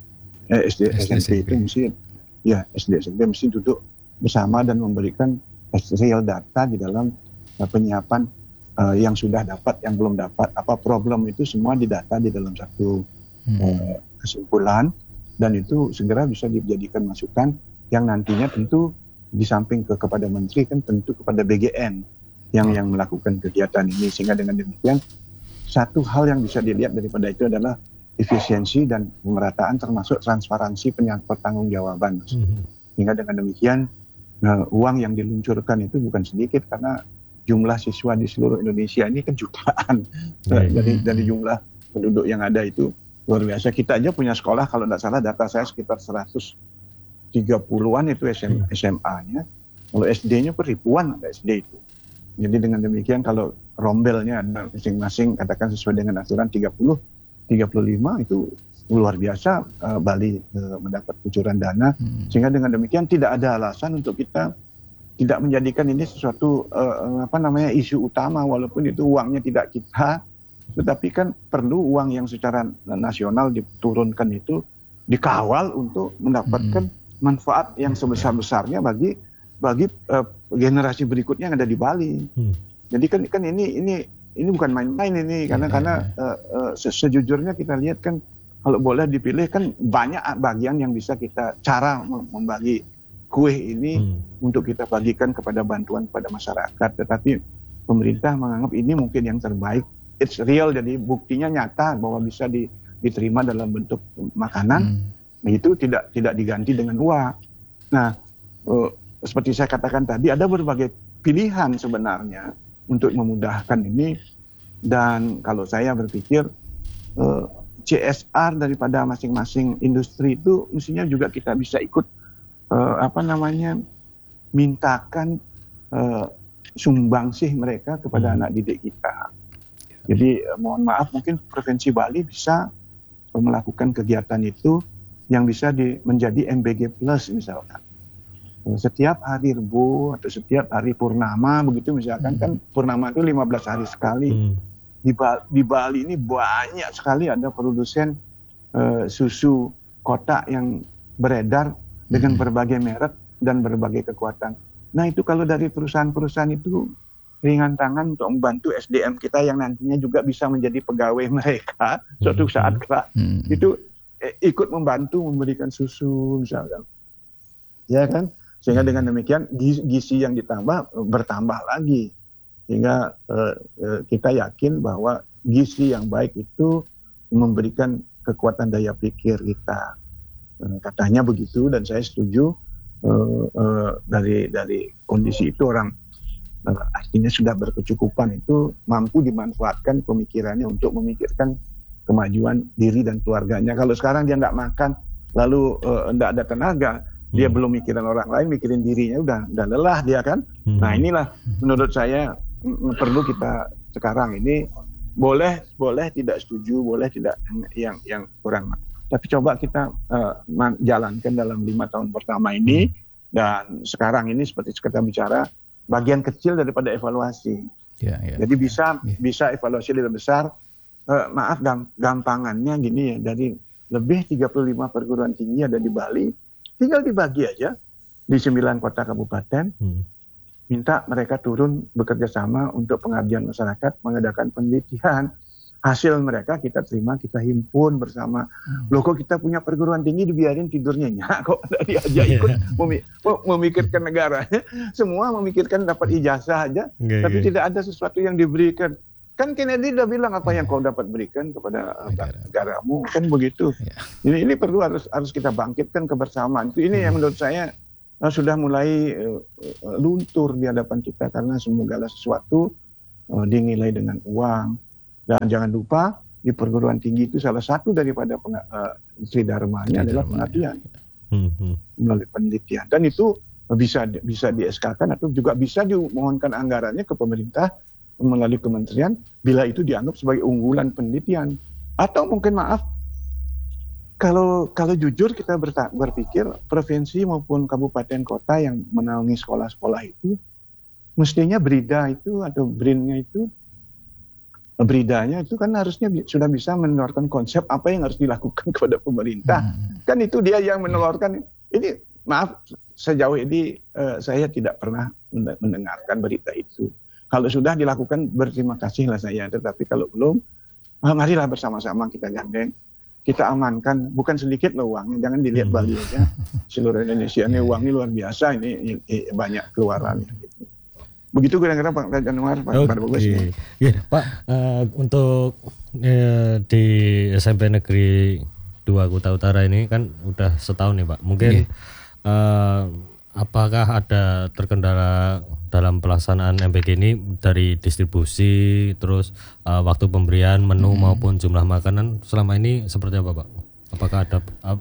E: eh, S D S M P itu mesti ya S D S M P mesti duduk bersama dan memberikan real data di dalam uh, penyiapan uh, yang sudah dapat, yang belum dapat, apa problem itu semua didata di dalam satu hmm. uh, kesimpulan, dan itu segera bisa dijadikan masukan yang nantinya tentu di samping ke kepada menteri kan tentu kepada B G N yang yang melakukan kegiatan ini, sehingga dengan demikian satu hal yang bisa dilihat daripada itu adalah efisiensi dan pemerataan termasuk transparansi pertanggungjawaban, Mas. Mm-hmm. Sehingga dengan demikian uh, uang yang diluncurkan itu bukan sedikit karena jumlah siswa di seluruh Indonesia ini kan jutaan. Mm-hmm. dari dari jumlah penduduk yang ada itu luar biasa. Kita aja punya sekolah kalau tidak salah data saya sekitar seratus tiga puluhan itu S M A-nya, kalau S D-nya ribuan ada S D itu. Jadi dengan demikian kalau rombelnya ada masing-masing katakan sesuai dengan aturan tiga puluh, tiga puluh lima itu luar biasa uh, Bali uh, mendapat kucuran dana, hmm. sehingga dengan demikian tidak ada alasan untuk kita tidak menjadikan ini sesuatu uh, apa namanya isu utama, walaupun itu uangnya tidak kita, tetapi kan perlu uang yang secara nasional diturunkan itu dikawal untuk mendapatkan hmm. manfaat yang sebesar-besarnya bagi bagi uh, generasi berikutnya yang ada di Bali. Hmm. Jadi kan kan ini ini ini bukan main-main ini karena yeah, karena yeah. Uh, uh, sejujurnya kita lihat kan kalau boleh dipilih kan banyak bagian yang bisa kita cara membagi kue ini hmm. untuk kita bagikan kepada bantuan kepada masyarakat, tetapi pemerintah menganggap ini mungkin yang terbaik. It's real, jadi buktinya nyata bahwa bisa di, diterima dalam bentuk makanan. Hmm. Nah, itu tidak tidak diganti dengan uang. Nah, uh, seperti saya katakan tadi, ada berbagai pilihan sebenarnya untuk memudahkan ini. Dan kalau saya berpikir uh, C S R daripada masing-masing industri itu mestinya juga kita bisa ikut uh, apa namanya mintakan uh, sumbangsih mereka kepada hmm. anak didik kita. Jadi uh, mohon maaf mungkin Provinsi Bali bisa uh, melakukan kegiatan itu yang bisa di, menjadi M B G Plus misalkan. Setiap hari Rebo atau setiap hari Purnama begitu misalkan hmm. kan Purnama itu lima belas hari sekali. Hmm. Di, ba- di Bali ini banyak sekali ada produsen uh, susu kotak yang beredar hmm. dengan berbagai merek dan berbagai kekuatan. Nah itu kalau dari perusahaan-perusahaan itu ringan tangan untuk membantu S D M kita yang nantinya juga bisa menjadi pegawai mereka suatu saat kelak. Hmm. Itu ikut membantu memberikan susu misalkan, ya kan, sehingga dengan demikian gizi yang ditambah bertambah lagi, sehingga eh, eh, kita yakin bahwa gizi yang baik itu memberikan kekuatan daya pikir kita, eh, katanya begitu, dan saya setuju. eh, eh, dari dari kondisi itu orang eh, artinya sudah berkecukupan itu mampu dimanfaatkan pemikirannya untuk memikirkan kemajuan diri dan keluarganya. Kalau sekarang dia nggak makan, lalu tidak uh, ada tenaga, hmm. dia belum mikirin orang lain, mikirin dirinya, udah, udah lelah dia kan. Hmm. Nah inilah menurut saya m- perlu kita sekarang ini boleh boleh tidak setuju, boleh tidak yang yang kurang. Tapi coba kita uh, jalankan dalam lima tahun pertama ini, dan sekarang ini seperti kita bicara bagian kecil daripada evaluasi. Yeah, yeah, Jadi bisa yeah. bisa evaluasi lebih besar. Uh, maaf gampangannya gini ya, dari lebih tiga puluh lima perguruan tinggi ada di Bali, tinggal dibagi aja di sembilan kota kabupaten, hmm. minta mereka turun bekerja sama untuk pengabdian masyarakat, mengadakan penelitian, hasil mereka kita terima, kita himpun bersama. Hmm. Loh kok kita punya perguruan tinggi dibiarin tidurnya nyak, kok diajak ikut memi- memikirkan negara, semua memikirkan dapat ijazah aja, okay, tapi okay. tidak ada sesuatu yang diberikan. Kan Kennedy udah bilang apa yang kau dapat berikan kepada negara. negaramu, kan begitu. Ya. Ini ini perlu harus harus kita bangkitkan kebersamaan. Itu ini hmm. yang menurut saya uh, sudah mulai uh, uh, luntur di hadapan kita karena segala sesuatu uh, dinilai dengan uang. Dan jangan lupa di perguruan tinggi itu salah satu daripada peng, uh, tridharmanya adalah pengabdian hmm. melalui penelitian, dan itu bisa bisa di S K-kan atau juga bisa dimohonkan anggarannya ke pemerintah melalui kementerian bila itu dianggap sebagai unggulan penelitian. Atau mungkin maaf, kalau kalau jujur kita berta- berpikir provinsi maupun kabupaten kota yang menaungi sekolah-sekolah itu mestinya BRIDA itu atau BRIN-nya itu Beridanya itu kan harusnya bi- sudah bisa menelurkan konsep apa yang harus dilakukan kepada pemerintah. Hmm. Kan itu dia yang menelurkan. Ini maaf, sejauh ini uh, saya tidak pernah mendengarkan berita itu. Kalau sudah dilakukan berterima kasihlah saya. Tetapi kalau belum, uh, marilah bersama-sama kita gandeng. Kita amankan, bukan sedikit loh uangnya. Jangan dilihat hmm. Bali aja. Seluruh Indonesia ini uangnya luar biasa. Ini, ini banyak keluarannya gitu. Begitu kira-kira Pak Januar, Pak
C: oh,
E: Bagus.
C: Iya, yeah, Pak. Uh, untuk uh, di S M P Negeri dua Kuta Utara ini kan udah setahun nih Pak. Mungkin yeah. uh, apakah ada terkendala dalam pelaksanaan M B G ini dari distribusi, terus uh, waktu pemberian menu hmm. maupun jumlah makanan selama ini seperti apa Pak? Apakah ada? Uh,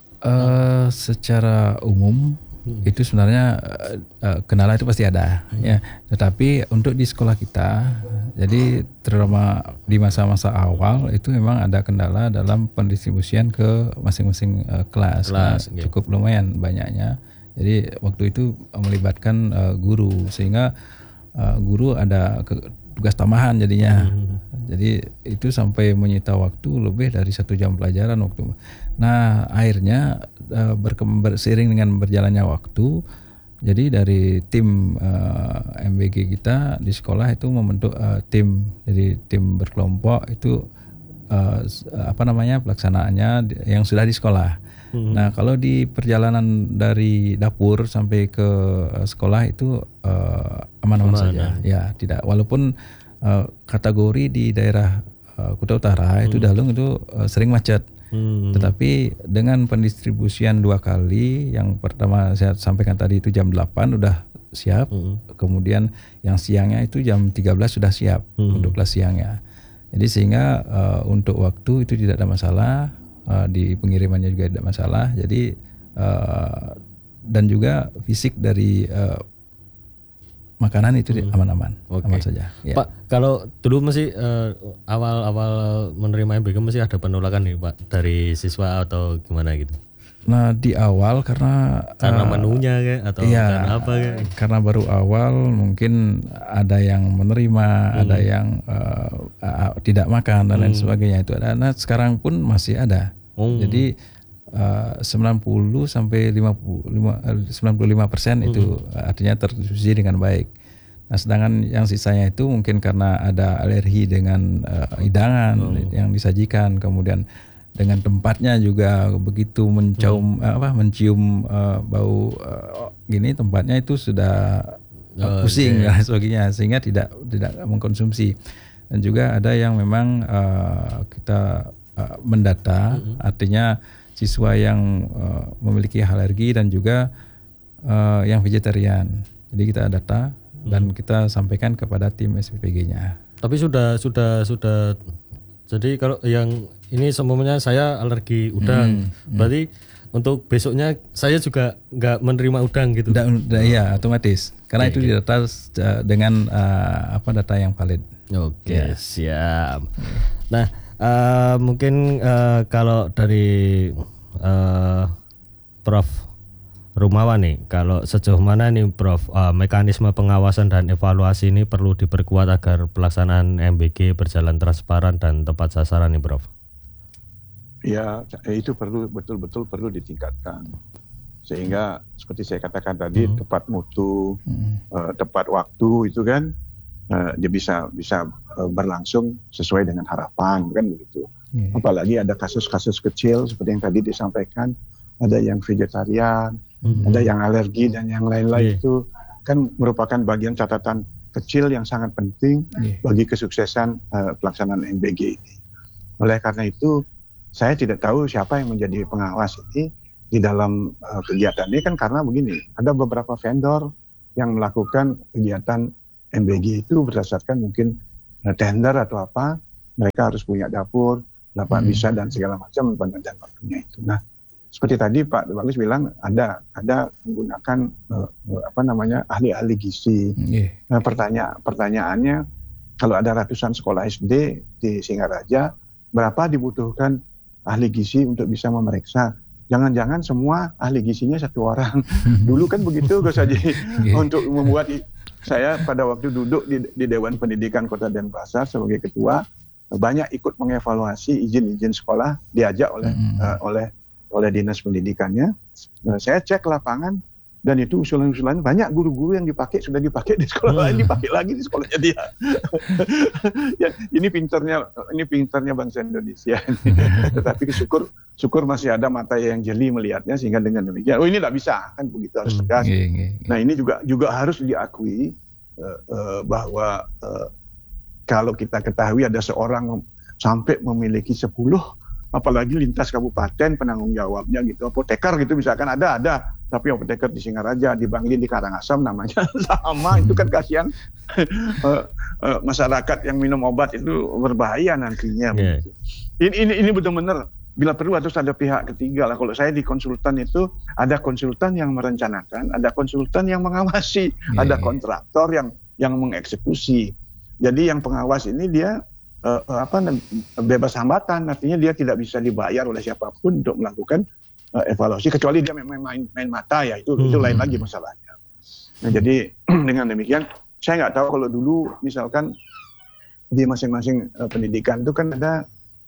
D: uh, secara umum Hmm. itu sebenarnya uh, kendala itu pasti ada hmm. ya, tetapi untuk di sekolah kita, jadi terutama di masa-masa awal itu memang ada kendala dalam pendistribusian ke masing-masing uh, kelas, kelas nah, cukup lumayan banyaknya. Jadi waktu itu melibatkan uh, guru, sehingga uh, guru ada ke, tugas tambahan jadinya. Hmm. Jadi itu sampai menyita waktu lebih dari satu jam pelajaran waktu. Nah akhirnya uh, berkembang berseiring dengan berjalannya waktu, jadi dari tim uh, M B G kita di sekolah itu membentuk uh, tim, jadi tim berkelompok itu uh, apa namanya pelaksanaannya yang sudah di sekolah. Hmm. Nah kalau di perjalanan dari dapur sampai ke uh, sekolah itu uh, aman-aman Aman, saja, ya tidak. Walaupun uh, kategori di daerah uh, Kuta Utara hmm. itu Dalung itu uh, sering macet. Hmm. Tetapi dengan pendistribusian dua kali, yang pertama saya sampaikan tadi itu jam delapan udah siap, hmm. kemudian yang siangnya itu jam tiga belas sudah siap hmm. untuk kelas siangnya. Jadi sehingga uh, untuk waktu itu tidak ada masalah, uh, di pengirimannya juga tidak masalah. Jadi uh, dan juga fisik dari uh, makanan itu hmm. aman-aman, okay. aman saja. Ya.
C: Pak, kalau dulu masih uh, awal-awal menerima M B G masih ada penolakan nih Pak dari siswa atau gimana gitu?
D: Nah di awal karena
C: karena
D: uh,
C: menunya kayak atau
D: iya,
C: karena apa kayak?
D: Karena baru awal mungkin ada yang menerima, hmm. ada yang uh, uh, tidak makan dan hmm. lain sebagainya itu ada. Nah sekarang pun masih ada. Hmm. Jadi Uh, sembilan puluh sampai lima puluh lima, sembilan puluh lima persen itu hmm. artinya terdistribusi dengan baik. Nah, sedangkan yang sisanya itu mungkin karena ada alergi dengan uh, hidangan hmm. yang disajikan, kemudian dengan tempatnya juga begitu mencium hmm. apa mencium uh, bau uh, gini, tempatnya itu sudah uh, pusing okay. dan sebagainya, sehingga tidak tidak mengkonsumsi. Dan juga ada yang memang uh, kita uh, mendata, hmm. artinya siswa yang uh, memiliki alergi dan juga uh, yang vegetarian. Jadi kita data hmm. dan kita sampaikan kepada tim S P P G-nya.
C: Tapi sudah sudah sudah. Jadi kalau yang ini semuanya saya alergi udang, hmm. berarti hmm. untuk besoknya saya juga nggak menerima udang gitu.
D: Da, da, iya otomatis. Karena okay. itu didata dengan uh, apa data yang valid.
C: Oke okay, ya. Siap. Nah. Uh, mungkin uh, kalau dari uh, Prof Rumawan nih, kalau sejauh mana nih Prof uh, mekanisme pengawasan dan evaluasi ini perlu diperkuat agar pelaksanaan M B G berjalan transparan dan tepat sasaran nih Prof?
E: Ya itu perlu betul-betul perlu ditingkatkan, sehingga seperti saya katakan tadi hmm. tepat mutu, hmm. uh, tepat waktu itu kan. Uh, dia bisa bisa uh, berlangsung sesuai dengan harapan kan begitu. Yeah. Apalagi ada kasus-kasus kecil seperti yang tadi disampaikan, ada yang vegetarian, mm-hmm. ada yang alergi dan yang lain-lain yeah. itu kan merupakan bagian catatan kecil yang sangat penting yeah. bagi kesuksesan uh, pelaksanaan M B G ini. Oleh karena itu saya tidak tahu siapa yang menjadi pengawas ini, di dalam uh, kegiatan ini kan karena begini, ada beberapa vendor yang melakukan kegiatan M B G itu berdasarkan mungkin uh, tender atau apa, mereka harus punya dapur, lapangan
D: Hmm.
E: bisa dan segala macam dan waktunya itu. Nah, seperti tadi Pak Bagus bilang ada ada menggunakan uh, uh, apa namanya ahli-ahli gizi.
D: Nggih.
E: Nah, pertanyaan pertanyaannya kalau ada ratusan sekolah S D di Singaraja, berapa dibutuhkan ahli gizi untuk bisa memeriksa? Jangan-jangan semua ahli gizinya satu orang. Dulu kan begitu Gus Haji.
D: Nggih.
E: Untuk membuat i- saya pada waktu duduk di, di Dewan Pendidikan Kota Denpasar sebagai ketua, banyak ikut mengevaluasi izin-izin sekolah diajak oleh
D: Mm.
E: eh, oleh oleh dinas pendidikannya. Nah, saya cek lapangan dan itu usulan-usulan banyak guru-guru yang dipakai sudah dipakai di sekolah
C: Hmm.
E: lain, dipakai lagi di sekolahnya dia. Ya, ini pinternya ini pinternya bangsa Indonesia. Tetapi syukur syukur masih ada mata yang jeli melihatnya sehingga dengan demikian oh ini tidak bisa kan begitu harus
C: Hmm.
E: tegas.
D: Nggih, nggih, nggih.
E: Nah ini juga juga harus diakui eh, eh, bahwa eh, kalau kita ketahui ada seorang sampai memiliki sepuluh apalagi lintas kabupaten penanggung jawabnya gitu, apoteker gitu misalkan ada ada tapi apoteker di Singaraja, di Bangli, di Karangasem namanya sama itu kan kasihan eh, eh, masyarakat yang minum obat itu berbahaya nantinya.
C: Yeah.
E: Ini ini ini benar-benar bila perlu harus ada pihak ketiga lah. Kalau saya di konsultan itu ada konsultan yang merencanakan, ada konsultan yang mengawasi,
D: Yeah,
E: ada
D: yeah.
E: kontraktor yang yang mengeksekusi. Jadi yang pengawas ini dia eh, eh, apa nam- bebas hambatan, artinya dia tidak bisa dibayar oleh siapapun untuk melakukan eh, evaluasi kecuali dia memang main, main mata ya itu itu
C: Hmm.
E: lain lagi masalahnya. Nah jadi dengan demikian saya nggak tahu kalau dulu misalkan di masing-masing eh, pendidikan itu kan ada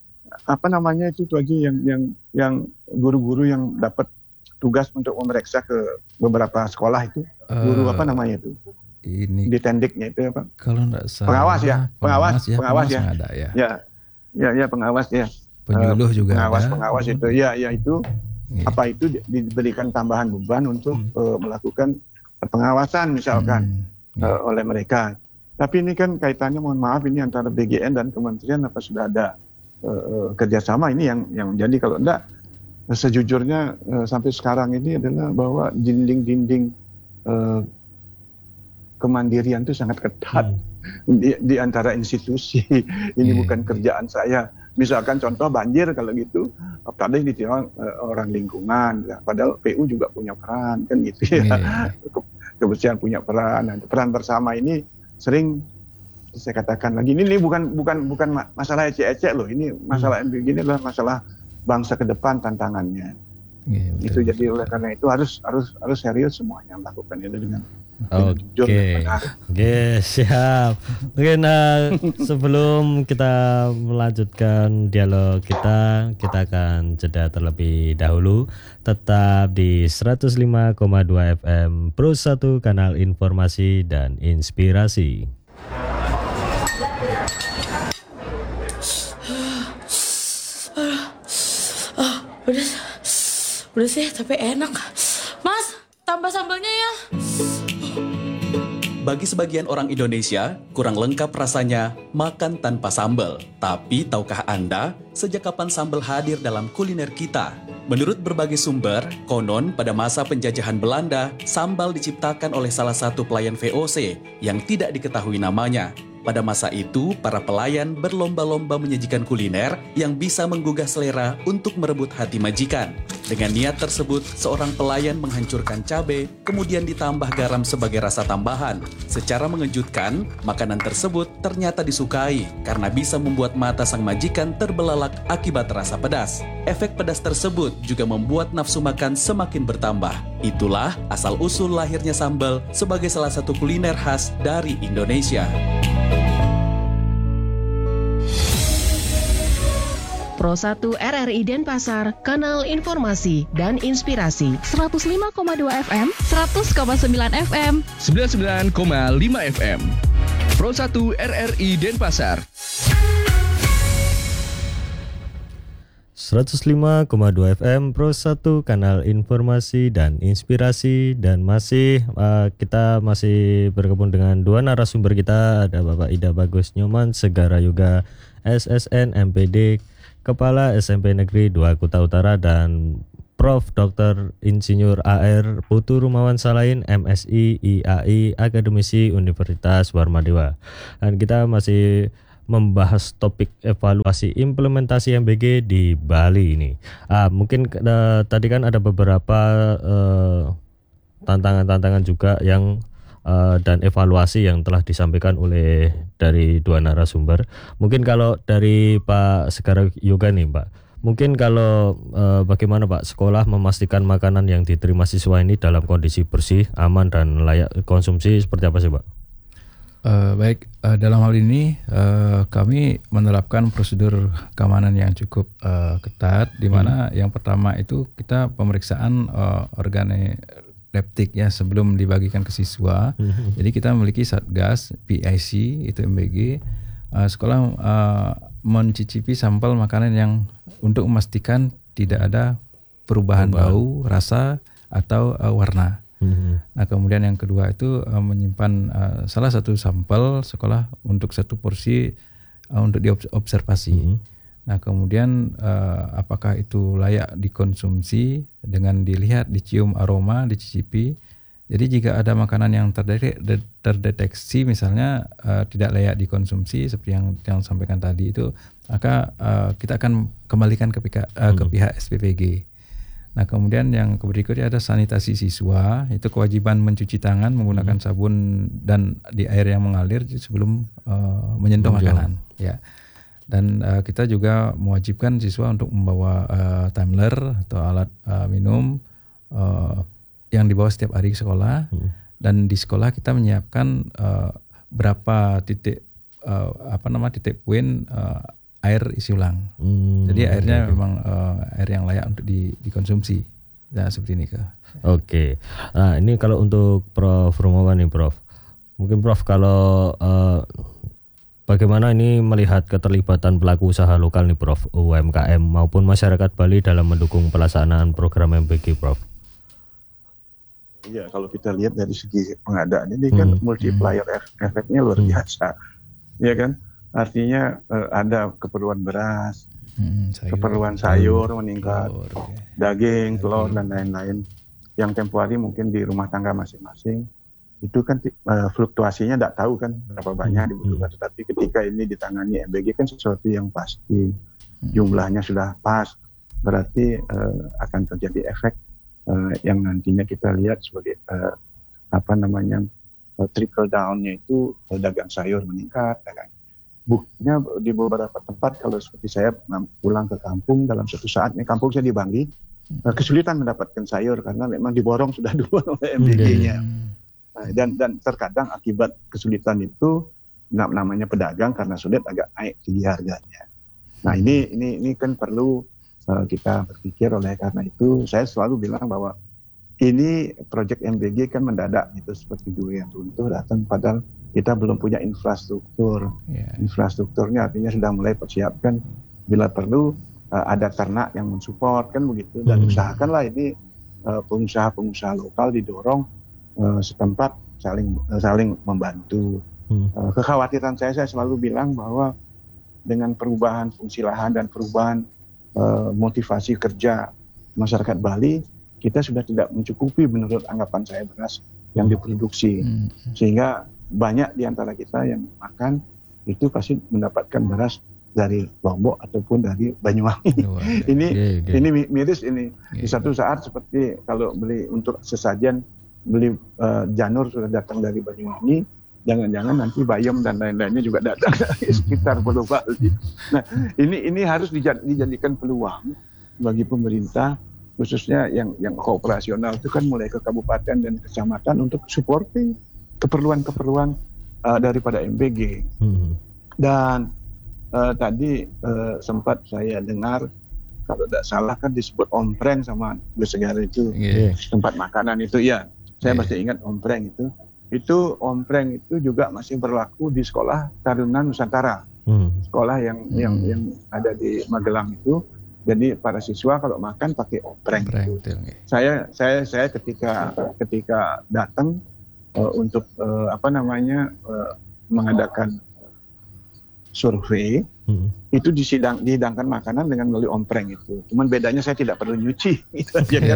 E: apa namanya itu tuh lagi yang yang yang guru-guru yang dapat tugas untuk memeriksa ke beberapa sekolah itu guru
D: Eh,
E: apa namanya itu
D: Ini
E: di tendiknya itu apa
D: kalau enggak salah
E: Pengawas ya, pengawas,
D: ya,
E: pengawas ya.
D: ada ya.
E: ya ya ya pengawas ya
D: Penyuluh
E: Eh,
D: juga
E: pengawas
D: ada.
E: pengawas itu ya ya itu
D: Nggih.
E: apa itu di- diberikan tambahan beban untuk
C: Hmm.
E: eh, melakukan pengawasan misalkan
D: Hmm.
E: eh, oleh mereka. Tapi ini kan kaitannya mohon maaf ini antara B G N dan kementerian apa sudah ada eh, eh, kerjasama ini yang yang menjadi kalau enggak eh, sejujurnya eh, sampai sekarang ini adalah bahwa dinding-dinding eh, kemandirian itu sangat ketat
C: Hmm.
E: di, di antara institusi. Ini
D: Iya.
E: bukan kerjaan saya. Misalkan contoh banjir kalau gitu, padahal ditimbang eh, orang lingkungan, ya. Padahal P U juga punya peran kan gitu ya.
D: Nggih.
E: Ke- Kebersihan punya peran. Nah, peran bersama ini sering saya katakan lagi ini, ini bukan bukan bukan ma- masalah ecek-ecek loh. Ini masalah M B G ini adalah masalah bangsa ke depan tantangannya.
D: Nggih,
E: Itu
D: betul.
E: jadi oleh karena itu harus harus harus serius semuanya melakukan itu dengan
C: Oke,
E: jujur dan benar.
C: oke, siap. Mungkin eh, sebelum kita melanjutkan dialog kita, kita akan jeda terlebih dahulu. Tetap di seratus lima koma dua F M Pro satu, kanal informasi dan inspirasi.
F: Udah, udah sih, tapi enak. Mas, tambah sambalnya ya.
G: Bagi sebagian orang Indonesia, kurang lengkap rasanya makan tanpa sambal. Tapi tahukah Anda, sejak kapan sambal hadir dalam kuliner kita? Menurut berbagai sumber, konon pada masa penjajahan Belanda, sambal diciptakan oleh salah satu pelayan V O C yang tidak diketahui namanya. Pada masa itu, para pelayan berlomba-lomba menyajikan kuliner yang bisa menggugah selera untuk merebut hati majikan. Dengan niat tersebut, seorang pelayan menghancurkan cabai, kemudian ditambah garam sebagai rasa tambahan. Secara mengejutkan, makanan tersebut ternyata disukai karena bisa membuat mata sang majikan terbelalak akibat rasa pedas. Efek pedas tersebut juga membuat nafsu makan semakin bertambah. Itulah asal-usul lahirnya sambal sebagai salah satu kuliner khas dari Indonesia.
H: Pro satu R R I Denpasar, kanal informasi dan inspirasi.
I: seratus lima koma dua F M, seratus koma sembilan F M.
J: sembilan puluh sembilan koma lima F M. Pro satu R R I Denpasar.
C: seratus lima koma dua F M Pro satu, kanal informasi dan inspirasi. Dan masih uh, kita masih bergabung dengan dua narasumber kita. Ada Bapak Ida Bagus Nyoman, Segara Yoga S S N M P D, Kepala S M P Negeri dua Kuta Utara, dan Profesor Doktor Insinyur A R Putu Rumawan Salahin, M Si, I A I, Akademisi Universitas Warmadewa. Dan kita masih membahas topik evaluasi implementasi M B G di Bali ini. Ah, mungkin uh, tadi kan ada beberapa uh, tantangan-tantangan juga yang uh, dan evaluasi yang telah disampaikan oleh dari dua narasumber. Mungkin kalau dari Pak Segara Yoga nih, Pak. Mungkin kalau uh, bagaimana Pak sekolah memastikan makanan yang diterima siswa ini dalam kondisi bersih, aman dan layak konsumsi, seperti apa sih Pak?
D: Uh, baik, uh, dalam hal ini uh, kami menerapkan prosedur keamanan yang cukup uh, ketat, di mana hmm. yang pertama itu kita pemeriksaan uh, organoleptik ya sebelum dibagikan ke siswa. Hmm. Jadi kita memiliki satgas P I C itu M B G. Uh, sekolah uh, mencicipi sampel makanan yang untuk memastikan tidak ada perubahan Perubahan. bau, rasa atau uh, warna. Mm-hmm. Nah kemudian yang kedua itu uh, menyimpan uh, salah satu sampel sekolah untuk satu porsi uh, untuk diobservasi. Mm-hmm. Nah kemudian uh, apakah itu layak dikonsumsi dengan dilihat, dicium aroma, dicicipi. Jadi jika ada makanan yang terdetek, terdeteksi misalnya uh, tidak layak dikonsumsi seperti yang yang sampaikan tadi itu, maka uh, kita akan kembalikan ke pihak, uh, ke pihak S P P G. Nah kemudian yang berikutnya ada sanitasi siswa, itu kewajiban mencuci tangan menggunakan hmm. sabun dan di air yang mengalir sebelum uh, menyentuh Menjauh. makanan. Ya. Dan uh, kita juga mewajibkan siswa untuk membawa uh, tumbler atau alat uh, minum uh, yang dibawa setiap hari ke sekolah. Hmm. Dan di sekolah kita menyiapkan uh, berapa titik uh, apa nama titik poin uh, air isi ulang. Hmm, Jadi airnya okay. memang uh, air yang layak untuk di, dikonsumsi. Nah seperti ini Kak. Oke.
C: Okay. Nah ini kalau untuk Prof Rumawan nih Prof. Mungkin Prof kalau uh, bagaimana ini melihat keterlibatan pelaku usaha lokal nih Prof, U M K M maupun masyarakat Bali dalam mendukung pelaksanaan program M B G Prof.
E: Iya, kalau kita lihat dari segi pengadaan ini kan hmm. multiplier hmm. efeknya luar biasa. Iya kan? Artinya uh, ada keperluan beras, hmm, sayur. keperluan sayur hmm. meningkat, telur, okay. daging, telur hmm. dan lain-lain. Yang tempo hari mungkin di rumah tangga masing-masing itu kan uh, fluktuasinya tidak tahu kan berapa banyak hmm. dibutuhkan. Tetapi ketika ini ditangani M B G kan sesuatu yang pasti, hmm. jumlahnya sudah pas, berarti uh, akan terjadi efek uh, yang nantinya kita lihat sebagai uh, apa namanya uh, trickle down-nya itu uh, dagang sayur meningkat, dagang buktinya di beberapa tempat kalau seperti saya pulang ke kampung dalam suatu saat, nih kampung saya di Bangli, hmm. kesulitan mendapatkan sayur karena memang diborong sudah duluan oleh M B G-nya. Hmm. Nah, dan dan terkadang akibat kesulitan itu namanya pedagang karena sulit agak naik tinggi harganya. Nah ini ini ini kan perlu uh, kita berpikir, oleh karena itu saya selalu bilang bahwa ini proyek M B G kan mendadak itu seperti durian runtuh datang, padahal kita belum punya infrastruktur. Yeah. Infrastrukturnya artinya sudah mulai persiapkan bila perlu uh, ada ternak yang mensupport kan begitu, dan hmm. usahakanlah ini uh, pengusaha-pengusaha lokal didorong uh, setempat saling uh, saling membantu. Hmm. Uh, kekhawatiran saya saya selalu bilang bahwa dengan perubahan fungsi lahan dan perubahan uh, motivasi kerja masyarakat Bali, kita sudah tidak mencukupi menurut anggapan saya beras yang diproduksi, hmm. sehingga banyak di antara kita yang makan itu pasti mendapatkan beras dari Lombok ataupun dari Banyuwangi. Oh, ini yeah, yeah. ini miris ini. Yeah, di satu saat seperti kalau beli untuk sesajen beli uh, janur sudah datang dari Banyuwangi, jangan-jangan nanti bayam dan lain-lainnya juga datang dari sekitar Pulau Bali. Nah, ini ini harus dijadikan peluang bagi pemerintah, khususnya yang yang kooperasional itu kan mulai ke kabupaten dan kecamatan untuk supporting keperluan-keperluan uh, daripada M B G. Hmm. Dan uh, tadi uh, sempat saya dengar kalau tidak salah kan disebut ompreng sama Gus Segara itu, yeah. tempat makanan itu ya. Saya yeah. masih ingat ompreng itu. Itu ompreng itu juga masih berlaku di sekolah Taruna Nusantara. Hmm. Sekolah yang hmm. yang yang ada di Magelang itu. Jadi para siswa kalau makan pakai ompreng. Ompreng, betul, okay. Saya saya saya ketika ketika datang Uh, untuk uh, apa namanya uh, mengadakan survei hmm. itu disidang, dihidangkan makanan dengan melalui ompreng itu. Cuman bedanya saya tidak perlu nyuci itu aja kan.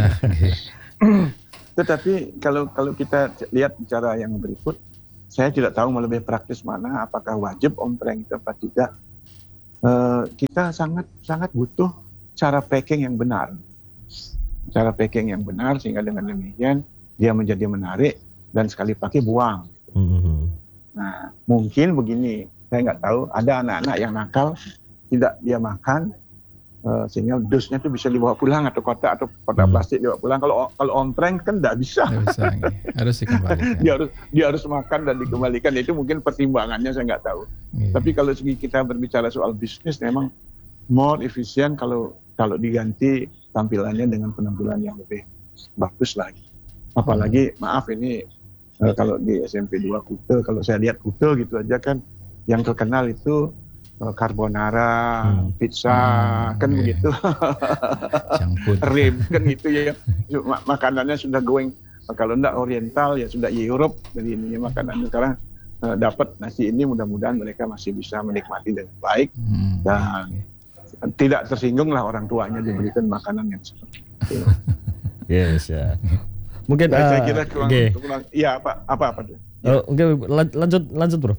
E: Tetapi kalau kalau kita lihat bicara yang berikut, saya tidak tahu lebih praktis mana, apakah wajib ompreng itu apa tidak. Uh, kita sangat sangat butuh cara packing yang benar, cara packing yang benar sehingga dengan demikian dia menjadi menarik dan sekali pakai buang. Mm-hmm. Nah, mungkin begini, saya nggak tahu, ada anak-anak yang nakal, tidak dia makan, uh, sehingga dusnya itu bisa dibawa pulang atau kotak atau kotak mm. plastik dibawa pulang. Kalau kalau ompreng kan nggak bisa. Nggak bisa, harus dikembalikan. dia harus dia harus makan dan dikembalikan. Itu mungkin pertimbangannya saya nggak tahu. Yeah. Tapi kalau segi kita berbicara soal bisnis, memang more efisien kalau kalau diganti tampilannya dengan penampilan yang lebih bagus lagi. Apalagi maaf ini uh, kalau di S M P dua Kute, kalau saya lihat Kute gitu aja kan yang terkenal itu uh, carbonara, hmm. pizza hmm, kan okay. begitu. Rib kan gitu ya. Makanannya sudah going, kalau enggak oriental ya sudah Europe, dari ininya makanan sekarang uh, dapat nasi ini, mudah-mudahan mereka masih bisa menikmati dengan baik hmm, dan okay. tidak tersinggung lah orang tuanya diberikan makanan yang seperti itu.
C: Yes ya. Mungkin
E: ya,
C: uh,
E: saya kira kurang,
C: okay.
E: kurang, ya apa apa apa tuh?
C: Ya. Oh, Oke, okay. lanjut lanjut bro.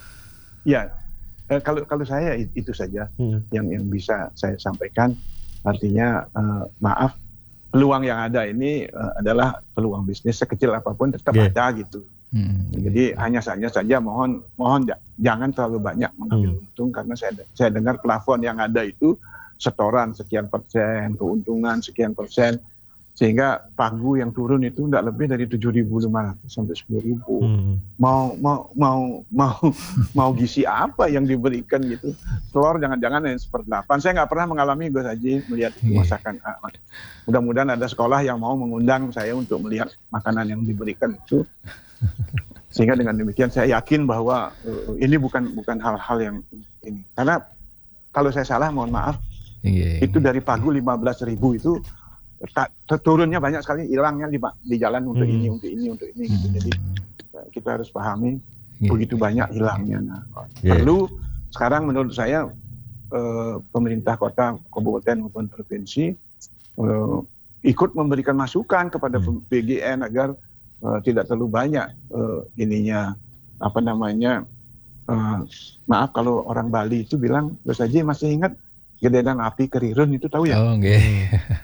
E: Ya, eh, kalau kalau saya itu saja hmm. yang yang bisa saya sampaikan. Artinya uh, maaf, peluang yang ada ini uh, adalah peluang bisnis sekecil apapun tetap okay. ada gitu. Hmm. Jadi hanya saja saja mohon mohon jangan terlalu banyak mengambil hmm. untung karena saya saya dengar plafon yang ada itu setoran sekian persen, keuntungan sekian persen. Sehingga pagu yang turun itu tidak lebih dari tujuh ribu lima ratus sampai sepuluh ribu. Hmm. Mau mau mau mau mau gizi apa yang diberikan gitu? Telur jangan-jangan yang seperdelapan. Saya nggak pernah mengalami Gus Haji melihat yeah. masakan. Mudah-mudahan ada sekolah yang mau mengundang saya untuk melihat makanan yang diberikan itu. Sehingga dengan demikian saya yakin bahwa uh, ini bukan bukan hal-hal yang ini. Karena kalau saya salah mohon maaf. Yeah. Itu dari pagu lima belas ribu itu Tak, turunnya banyak sekali, hilangnya di, di jalan untuk hmm. ini, untuk ini, untuk ini. Gitu. Jadi kita harus pahami yeah. begitu banyak hilangnya. Nah, yeah. Perlu sekarang menurut saya eh, pemerintah kota, kabupaten maupun provinsi eh, ikut memberikan masukan kepada hmm. P G N agar eh, tidak terlalu banyak eh, ininya apa namanya. Eh, maaf kalau orang Bali itu bilang, terus aja masih ingat gededan api kerirun itu tahu ya?
D: Oh, okay.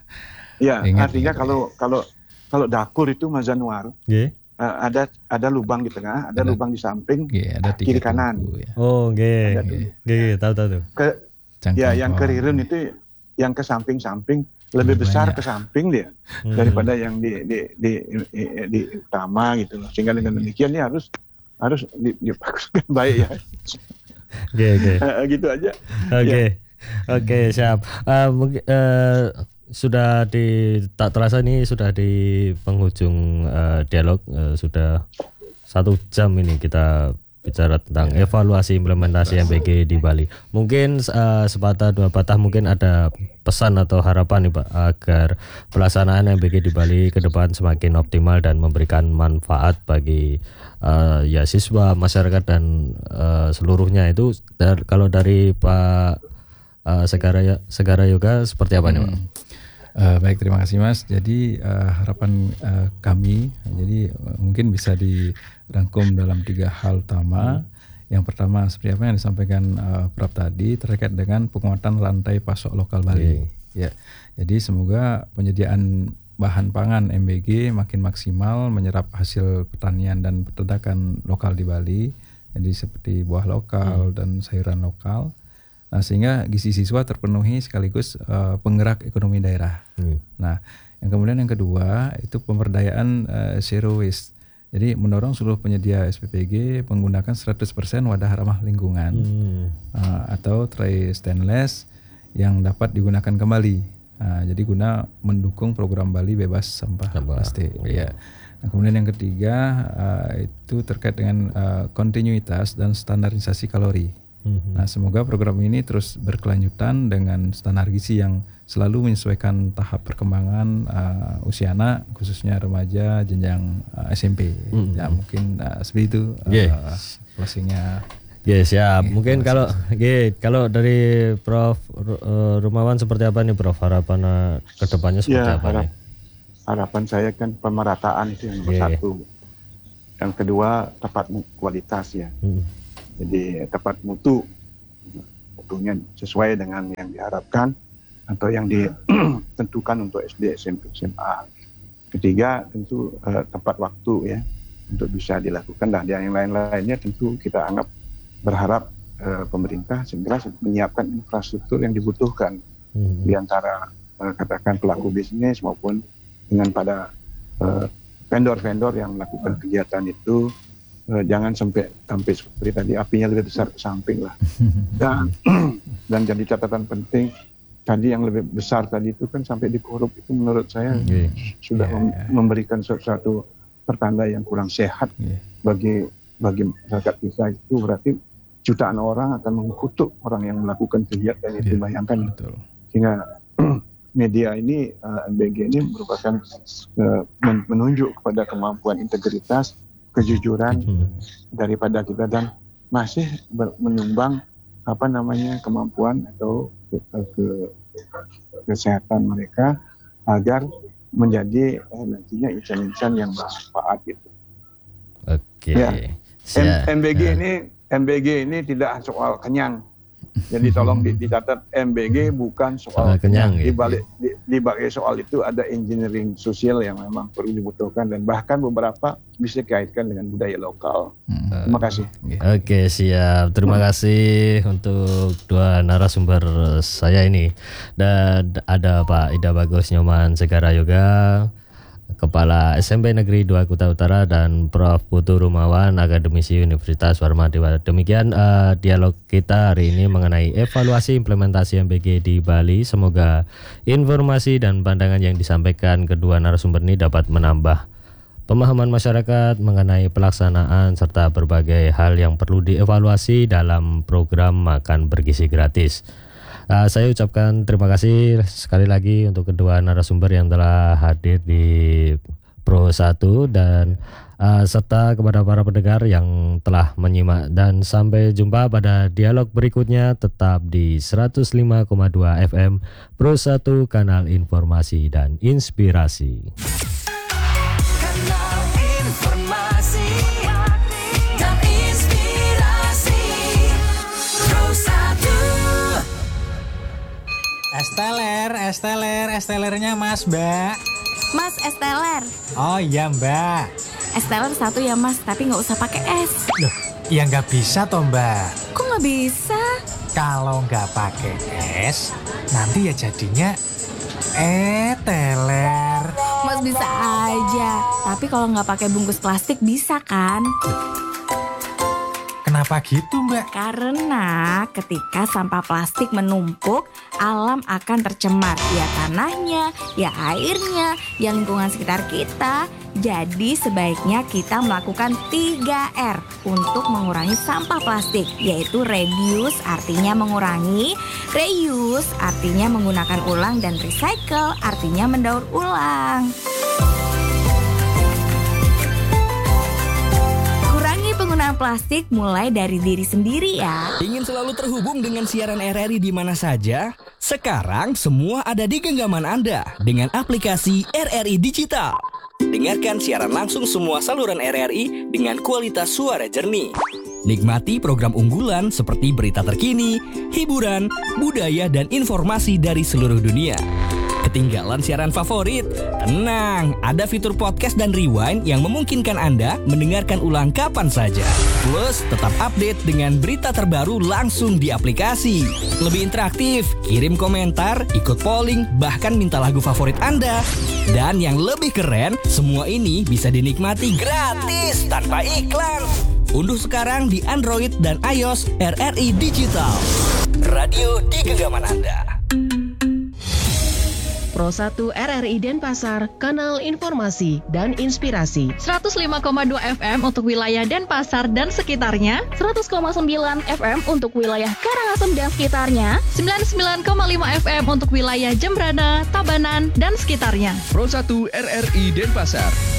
E: Ya, ingat, artinya
D: ingat,
E: kalau ya. kalau kalau dapur itu Mazanwar, yeah. uh, ada ada lubang di tengah, ada, ada lubang di samping, yeah, ada kiri kanan.
C: Tunggu, ya. Oh, oke. Oke, tahu tahu tuh.
E: Ke, ya, yang kerirun itu yang ke samping-samping lebih besar banyak. Ke samping dia hmm. daripada yang di di di, di di utama gitu loh. Sehingga dengan demikian ini harus harus dipaksakan baik ya.
C: Oke, oke.
E: Gitu aja.
C: Oke. Okay. Ya. Oke, okay, siap. Uh, mungkin uh, sudah di tak terasa ini sudah di penghujung uh, dialog, uh, sudah satu jam ini kita bicara tentang evaluasi implementasi M B G di Bali. Mungkin uh, sepatah dua patah mungkin ada pesan atau harapan nih Pak agar pelaksanaan M B G di Bali ke depan semakin optimal dan memberikan manfaat bagi uh, ya siswa, masyarakat dan uh, seluruhnya itu. Dar, kalau dari Pak uh, Segara Segara Yoga seperti apa hmm. nih Pak?
D: Uh, baik, terima kasih Mas. Jadi uh, harapan uh, kami, jadi uh, mungkin bisa dirangkum dalam tiga hal utama. Hmm. Yang pertama seperti apa yang disampaikan uh, Prab tadi terkait dengan penguatan rantai pasok lokal Bali. Okay. Ya, jadi semoga penyediaan bahan pangan M B G makin maksimal menyerap hasil pertanian dan peternakan lokal di Bali. Jadi seperti buah lokal hmm. dan sayuran lokal. Nah, sehingga gizi siswa terpenuhi sekaligus uh, penggerak ekonomi daerah. Hmm. Nah, yang kemudian yang kedua itu pemberdayaan uh, zero waste. Jadi mendorong seluruh penyedia S P P G menggunakan seratus persen wadah ramah lingkungan hmm. uh, atau tray stainless yang dapat digunakan kembali. Uh, jadi guna mendukung program Bali bebas sampah Sampah. plastik. Oh. Ya. Nah, kemudian yang ketiga uh, itu terkait dengan uh, kontinuitas dan standarisasi kalori. Nah, semoga program ini terus berkelanjutan dengan standar gizi yang selalu menyesuaikan tahap perkembangan uh, usia anak, khususnya remaja jenjang uh, S M P. Mm-hmm. Ya, mungkin uh, seperti itu uh, yes. closingnya.
C: Yes, siap. Mungkin kalau okay, kalau dari Prof uh, Rumawan seperti apa nih Prof? Harapan uh, kedepannya seperti
E: ya,
C: apa
E: harap,
C: nih?
E: Harapan saya kan pemerataan itu yang nomor
C: Yeah.
E: satu. Yang kedua tepat kualitas ya. Hmm. Jadi tepat mutu, mutunya sesuai dengan yang diharapkan atau yang ditentukan untuk S D, S M P, S M A. Ketiga tentu uh, tepat waktu ya untuk bisa dilakukan. Dan yang lain-lainnya tentu kita anggap berharap uh, pemerintah segera menyiapkan infrastruktur yang dibutuhkan hmm. di antara uh, katakan pelaku bisnis maupun dengan pada uh, vendor-vendor yang melakukan kegiatan itu. uh, jangan sampai sampai seperti tadi apinya lebih besar ke samping lah. Dan dan jadi catatan penting tadi yang lebih besar tadi itu kan sampai dikorup itu menurut saya okay. sudah yeah, yeah. memberikan sesuatu pertanda yang kurang sehat yeah. bagi bagi masyarakat kita. Itu berarti jutaan orang akan mengutuk orang yang melakukan kegiatan itu, yeah. bayangkan. Betul. Sehingga media ini, uh, M B G ini merupakan uh, menunjuk kepada kemampuan integritas, kejujuran mm-hmm. daripada kita dan masih ber- menyumbang apa namanya kemampuan atau ke, ke kesehatan mereka agar menjadi eh, nantinya insan-insan yang bermanfaat gitu.
C: Oke.
E: Ya. M- MBG ya. ini M B G ini tidak soal kenyang. Jadi tolong dicatat M B G bukan soal, soal kenyang. Di balik di, di balik soal itu ada engineering sosial yang memang perlu dibutuhkan dan bahkan beberapa bisa dikaitkan dengan budaya lokal. Hmm. Terima kasih.
C: Oke, siap. Terima kasih untuk dua narasumber saya ini. Dan ada Pak Ida Bagus Nyoman Segara Yoga, Kepala S M P Negeri dua Kuta Utara, dan Prof Putu Rumawan, Akademisi Universitas Warmadewa. Demikian uh, dialog kita hari ini mengenai evaluasi implementasi M B G di Bali. Semoga informasi dan pandangan yang disampaikan kedua narasumber ini dapat menambah pemahaman masyarakat mengenai pelaksanaan serta berbagai hal yang perlu dievaluasi dalam program makan bergizi gratis. Uh, saya ucapkan terima kasih sekali lagi untuk kedua narasumber yang telah hadir di Pro satu dan uh, serta kepada para pendengar yang telah menyimak, dan sampai jumpa pada dialog berikutnya tetap di seratus lima koma dua F M Pro satu, kanal informasi dan inspirasi.
K: Kanal informasi dan inspirasi Pro satu.
L: Esteler, esteler, estelernya Mas, Mbak.
M: Mas, esteler.
L: Oh iya, Mbak.
M: Esteler satu ya, Mas, tapi nggak usah pakai es.
L: Loh, ya nggak bisa toh, Mbak.
M: Kok nggak bisa?
L: Kalau nggak pakai es, nanti ya jadinya eteler.
M: Mas bisa aja, tapi kalau nggak pakai bungkus plastik bisa kan?
L: Kenapa gitu, Mbak?
M: Karena ketika sampah plastik menumpuk, alam akan tercemar. Ya tanahnya, ya airnya, ya lingkungan sekitar kita. Jadi sebaiknya kita melakukan tiga R untuk mengurangi sampah plastik, yaitu reduce artinya mengurangi, reuse artinya menggunakan ulang, dan recycle artinya mendaur ulang. Penggunaan plastik mulai dari diri sendiri ya.
N: Ingin selalu terhubung dengan siaran R R I di mana saja? Sekarang semua ada di genggaman Anda dengan aplikasi R R I Digital. Dengarkan siaran langsung semua saluran R R I dengan kualitas suara jernih. Nikmati program unggulan seperti berita terkini, hiburan, budaya, dan informasi dari seluruh dunia. Ketinggalan siaran favorit? Tenang, ada fitur podcast dan rewind yang memungkinkan Anda mendengarkan ulang kapan saja. Plus, tetap update dengan berita terbaru langsung di aplikasi. Lebih interaktif, kirim komentar, ikut polling, bahkan minta lagu favorit Anda. Dan yang lebih keren, semua ini bisa dinikmati gratis tanpa iklan. Unduh sekarang di Android dan iOS R R I Digital. Radio di genggaman Anda.
H: Pro satu R R I Denpasar, kanal informasi dan inspirasi.
I: seratus lima koma dua F M untuk wilayah Denpasar dan sekitarnya,
O: seratus koma sembilan F M untuk wilayah Karangasem dan sekitarnya,
I: sembilan puluh sembilan koma lima F M untuk wilayah Jembrana, Tabanan, dan sekitarnya.
J: Pro satu R R I Denpasar.